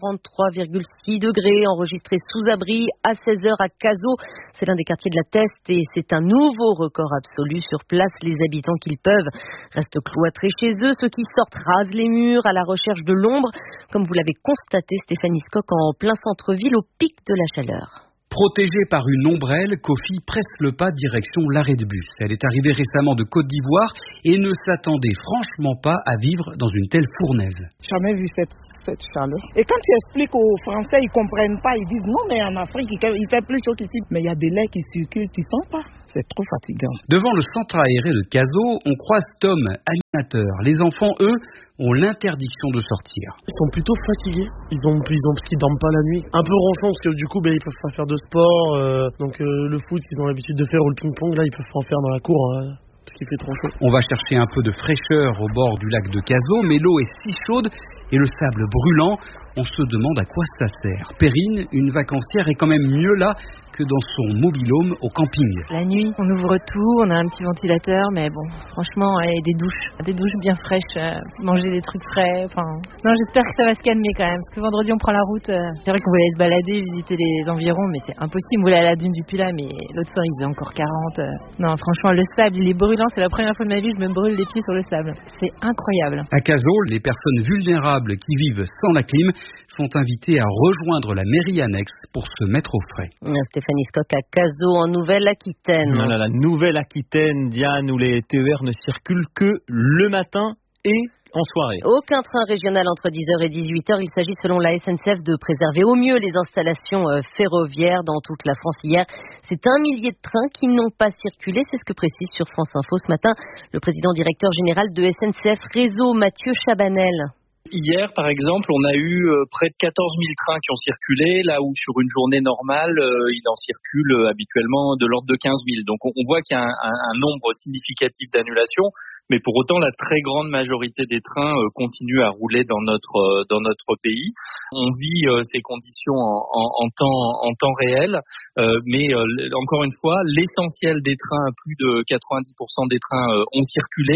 43,6 degrés enregistrés sous abri à 16h à Cazaux. C'est l'un des quartiers de la Thèse et c'est un nouveau record absolu. Sur place, les habitants qu'ils peuvent restent cloîtrés chez eux. Ceux qui sortent rasent les murs à la recherche de l'ombre, comme vous l'avez constaté, Stéphanie Skock, en plein centre-ville au pic de la chaleur. Protégée par une ombrelle, Kofi presse le pas direction l'arrêt de bus. Elle est arrivée récemment de Côte d'Ivoire et ne s'attendait franchement pas à vivre dans une telle fournaise. Jamais vu cette chaleur. Et quand tu expliques aux Français, ils comprennent pas. Ils disent non, mais en Afrique, il fait plus chaud qu'ici. Mais il y a des laits qui circulent, tu sens pas. C'est trop fatigant. Devant le centre aéré de Cazaux, on croise Tom, animateur. Les enfants, eux, ont l'interdiction de sortir. Ils sont plutôt fatigués. Ils dorment pas la nuit. Un peu ronchons parce que du coup, ils peuvent pas faire de sport. Donc le foot, ils ont l'habitude de faire, ou le ping-pong, là, ils peuvent pas en faire dans la cour. Parce qu'il fait trop chaud. On va chercher un peu de fraîcheur au bord du lac de Cazaux, mais l'eau est si chaude et le sable brûlant, on se demande à quoi ça sert. Perrine, une vacancière, est quand même mieux là que dans son mobil-home au camping. La nuit, on ouvre tout, on a un petit ventilateur, mais bon, franchement, et des douches bien fraîches, manger des trucs frais, Non, j'espère que ça va se calmer quand même, parce que vendredi, on prend la route. C'est vrai qu'on voulait aller se balader, visiter les environs, mais c'est impossible. On voulait aller à la dune du Pilat, mais l'autre soir, il faisait encore 40. Non, franchement, le sable, il est brûlant. C'est la première fois de ma vie que je me brûle les pieds sur le sable. C'est incroyable. À Cazaux, les personnes vulnérables qui vivent sans la clim sont invitées à rejoindre la mairie annexe pour se mettre au frais. Stéphanie Skock à Cazaux en Nouvelle-Aquitaine. La Nouvelle-Aquitaine, Diane, où les TER ne circulent que le matin et en soirée. Aucun train régional entre 10h et 18h. Il s'agit selon la SNCF de préserver au mieux les installations ferroviaires dans toute la France hier. C'est 1 millier de trains qui n'ont pas circulé. C'est ce que précise sur France Info ce matin le président directeur général de SNCF Réseau, Mathieu Chabanel. Hier, par exemple, on a eu près de 14 000 trains qui ont circulé, là où sur une journée normale, il en circule habituellement de l'ordre de 15 000. Donc on voit qu'il y a un nombre significatif d'annulations, mais pour autant, la très grande majorité des trains continuent à rouler dans notre pays. On vit ces conditions en temps réel, mais encore une fois, l'essentiel des trains, plus de 90% des trains ont circulé,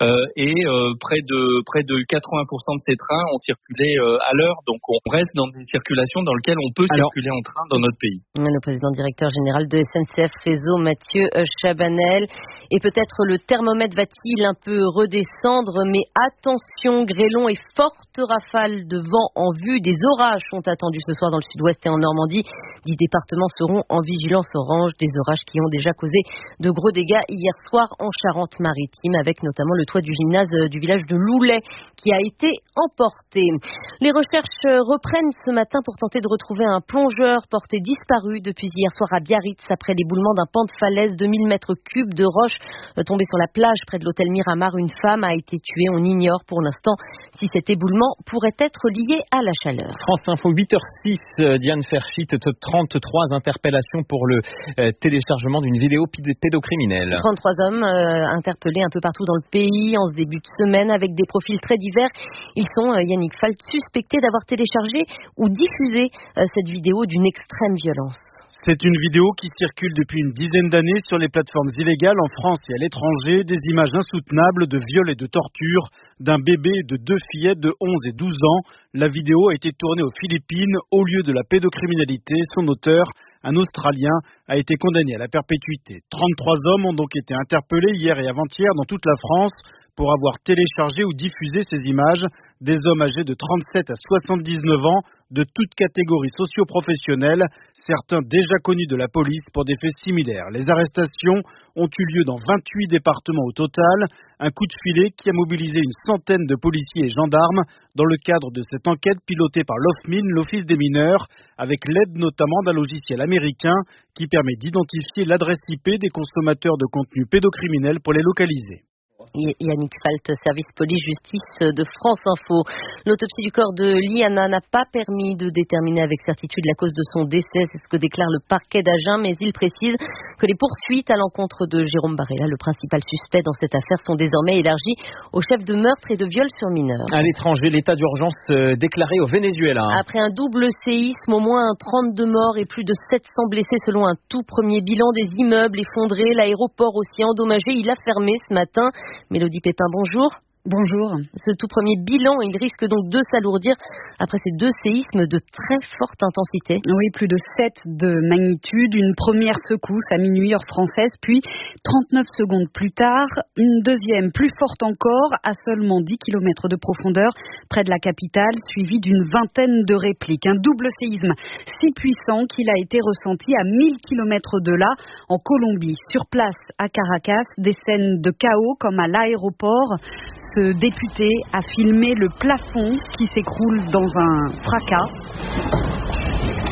et près de 80% de ces trains ont circulé à l'heure, donc on reste dans des circulations dans lesquelles on peut circuler en train dans notre pays. Le président directeur général de SNCF Réseau, Mathieu Chabanel. Et peut-être le thermomètre va-t-il un peu redescendre, mais attention, grêlons et fortes rafales de vent en vue. Des orages sont attendus ce soir dans le sud-ouest et en Normandie. 10 départements seront en vigilance orange, des orages qui ont déjà causé de gros dégâts hier soir en Charente-Maritime, avec notamment le toit du gymnase du village de Loulet qui a été emporté. Les recherches reprennent ce matin pour tenter de retrouver un plongeur porté disparu depuis hier soir à Biarritz après l'éboulement d'un pan de falaise de 1000 mètres cubes de roches tombé sur la plage près de l'hôtel Miramar. Une femme a été tuée. On ignore pour l'instant si cet éboulement pourrait être lié à la chaleur. France Info, 8h06, Diane Ferchit, 33 interpellations pour le téléchargement d'une vidéo pédocriminelle. 33 hommes interpellés un peu partout dans le pays en ce début de semaine avec des profils très divers. Ils sont, Yannick Falt, suspectés d'avoir téléchargé ou diffusé cette vidéo d'une extrême violence. C'est une vidéo qui circule depuis une dizaine d'années sur les plateformes illégales en France et à l'étranger. Des images insoutenables de viol et de torture d'un bébé et de 2 fillettes de 11 et 12 ans. La vidéo a été tournée aux Philippines au lieu de la pédocriminalité. Son auteur, un Australien, a été condamné à la perpétuité. 33 hommes ont donc été interpellés hier et avant-hier dans toute la France pour avoir téléchargé ou diffusé ces images. Des hommes âgés de 37 à 79 ans, de toutes catégories socio-professionnelles, certains déjà connus de la police pour des faits similaires. Les arrestations ont eu lieu dans 28 départements au total. Un coup de filet qui a mobilisé une centaine de policiers et gendarmes dans le cadre de cette enquête pilotée par l'OFMIN, l'Office des mineurs, avec l'aide notamment d'un logiciel américain qui permet d'identifier l'adresse IP des consommateurs de contenus pédocriminels pour les localiser. Yannick Falt, service police-justice de France Info. L'autopsie du corps de Liana n'a pas permis de déterminer avec certitude la cause de son décès, c'est ce que déclare le parquet d'Agen, mais il précise que les poursuites à l'encontre de Jérôme Barella, le principal suspect dans cette affaire, sont désormais élargies aux chefs de meurtre et de viol sur mineurs. À l'étranger, l'état d'urgence déclaré au Venezuela. Après un double séisme, au moins 32 morts et plus de 700 blessés selon un tout premier bilan. Des immeubles effondrés, l'aéroport aussi endommagé, il a fermé ce matin. Mélodie Pépin, bonjour. Bonjour. Ce tout premier bilan, il risque donc de s'alourdir après ces deux séismes de très forte intensité. Oui, plus de 7 de magnitude. Une première secousse à minuit heure française, puis 39 secondes plus tard, une deuxième plus forte encore à seulement 10 km de profondeur près de la capitale, suivie d'une vingtaine de répliques. Un double séisme si puissant qu'il a été ressenti à 1000 km de là, en Colombie. Sur place, à Caracas, des scènes de chaos comme à l'aéroport. Ce député a filmé le plafond qui s'écroule dans un fracas.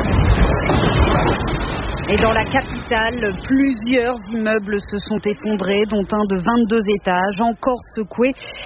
Et dans la capitale, plusieurs immeubles se sont effondrés, dont un de 22 étages, encore secoué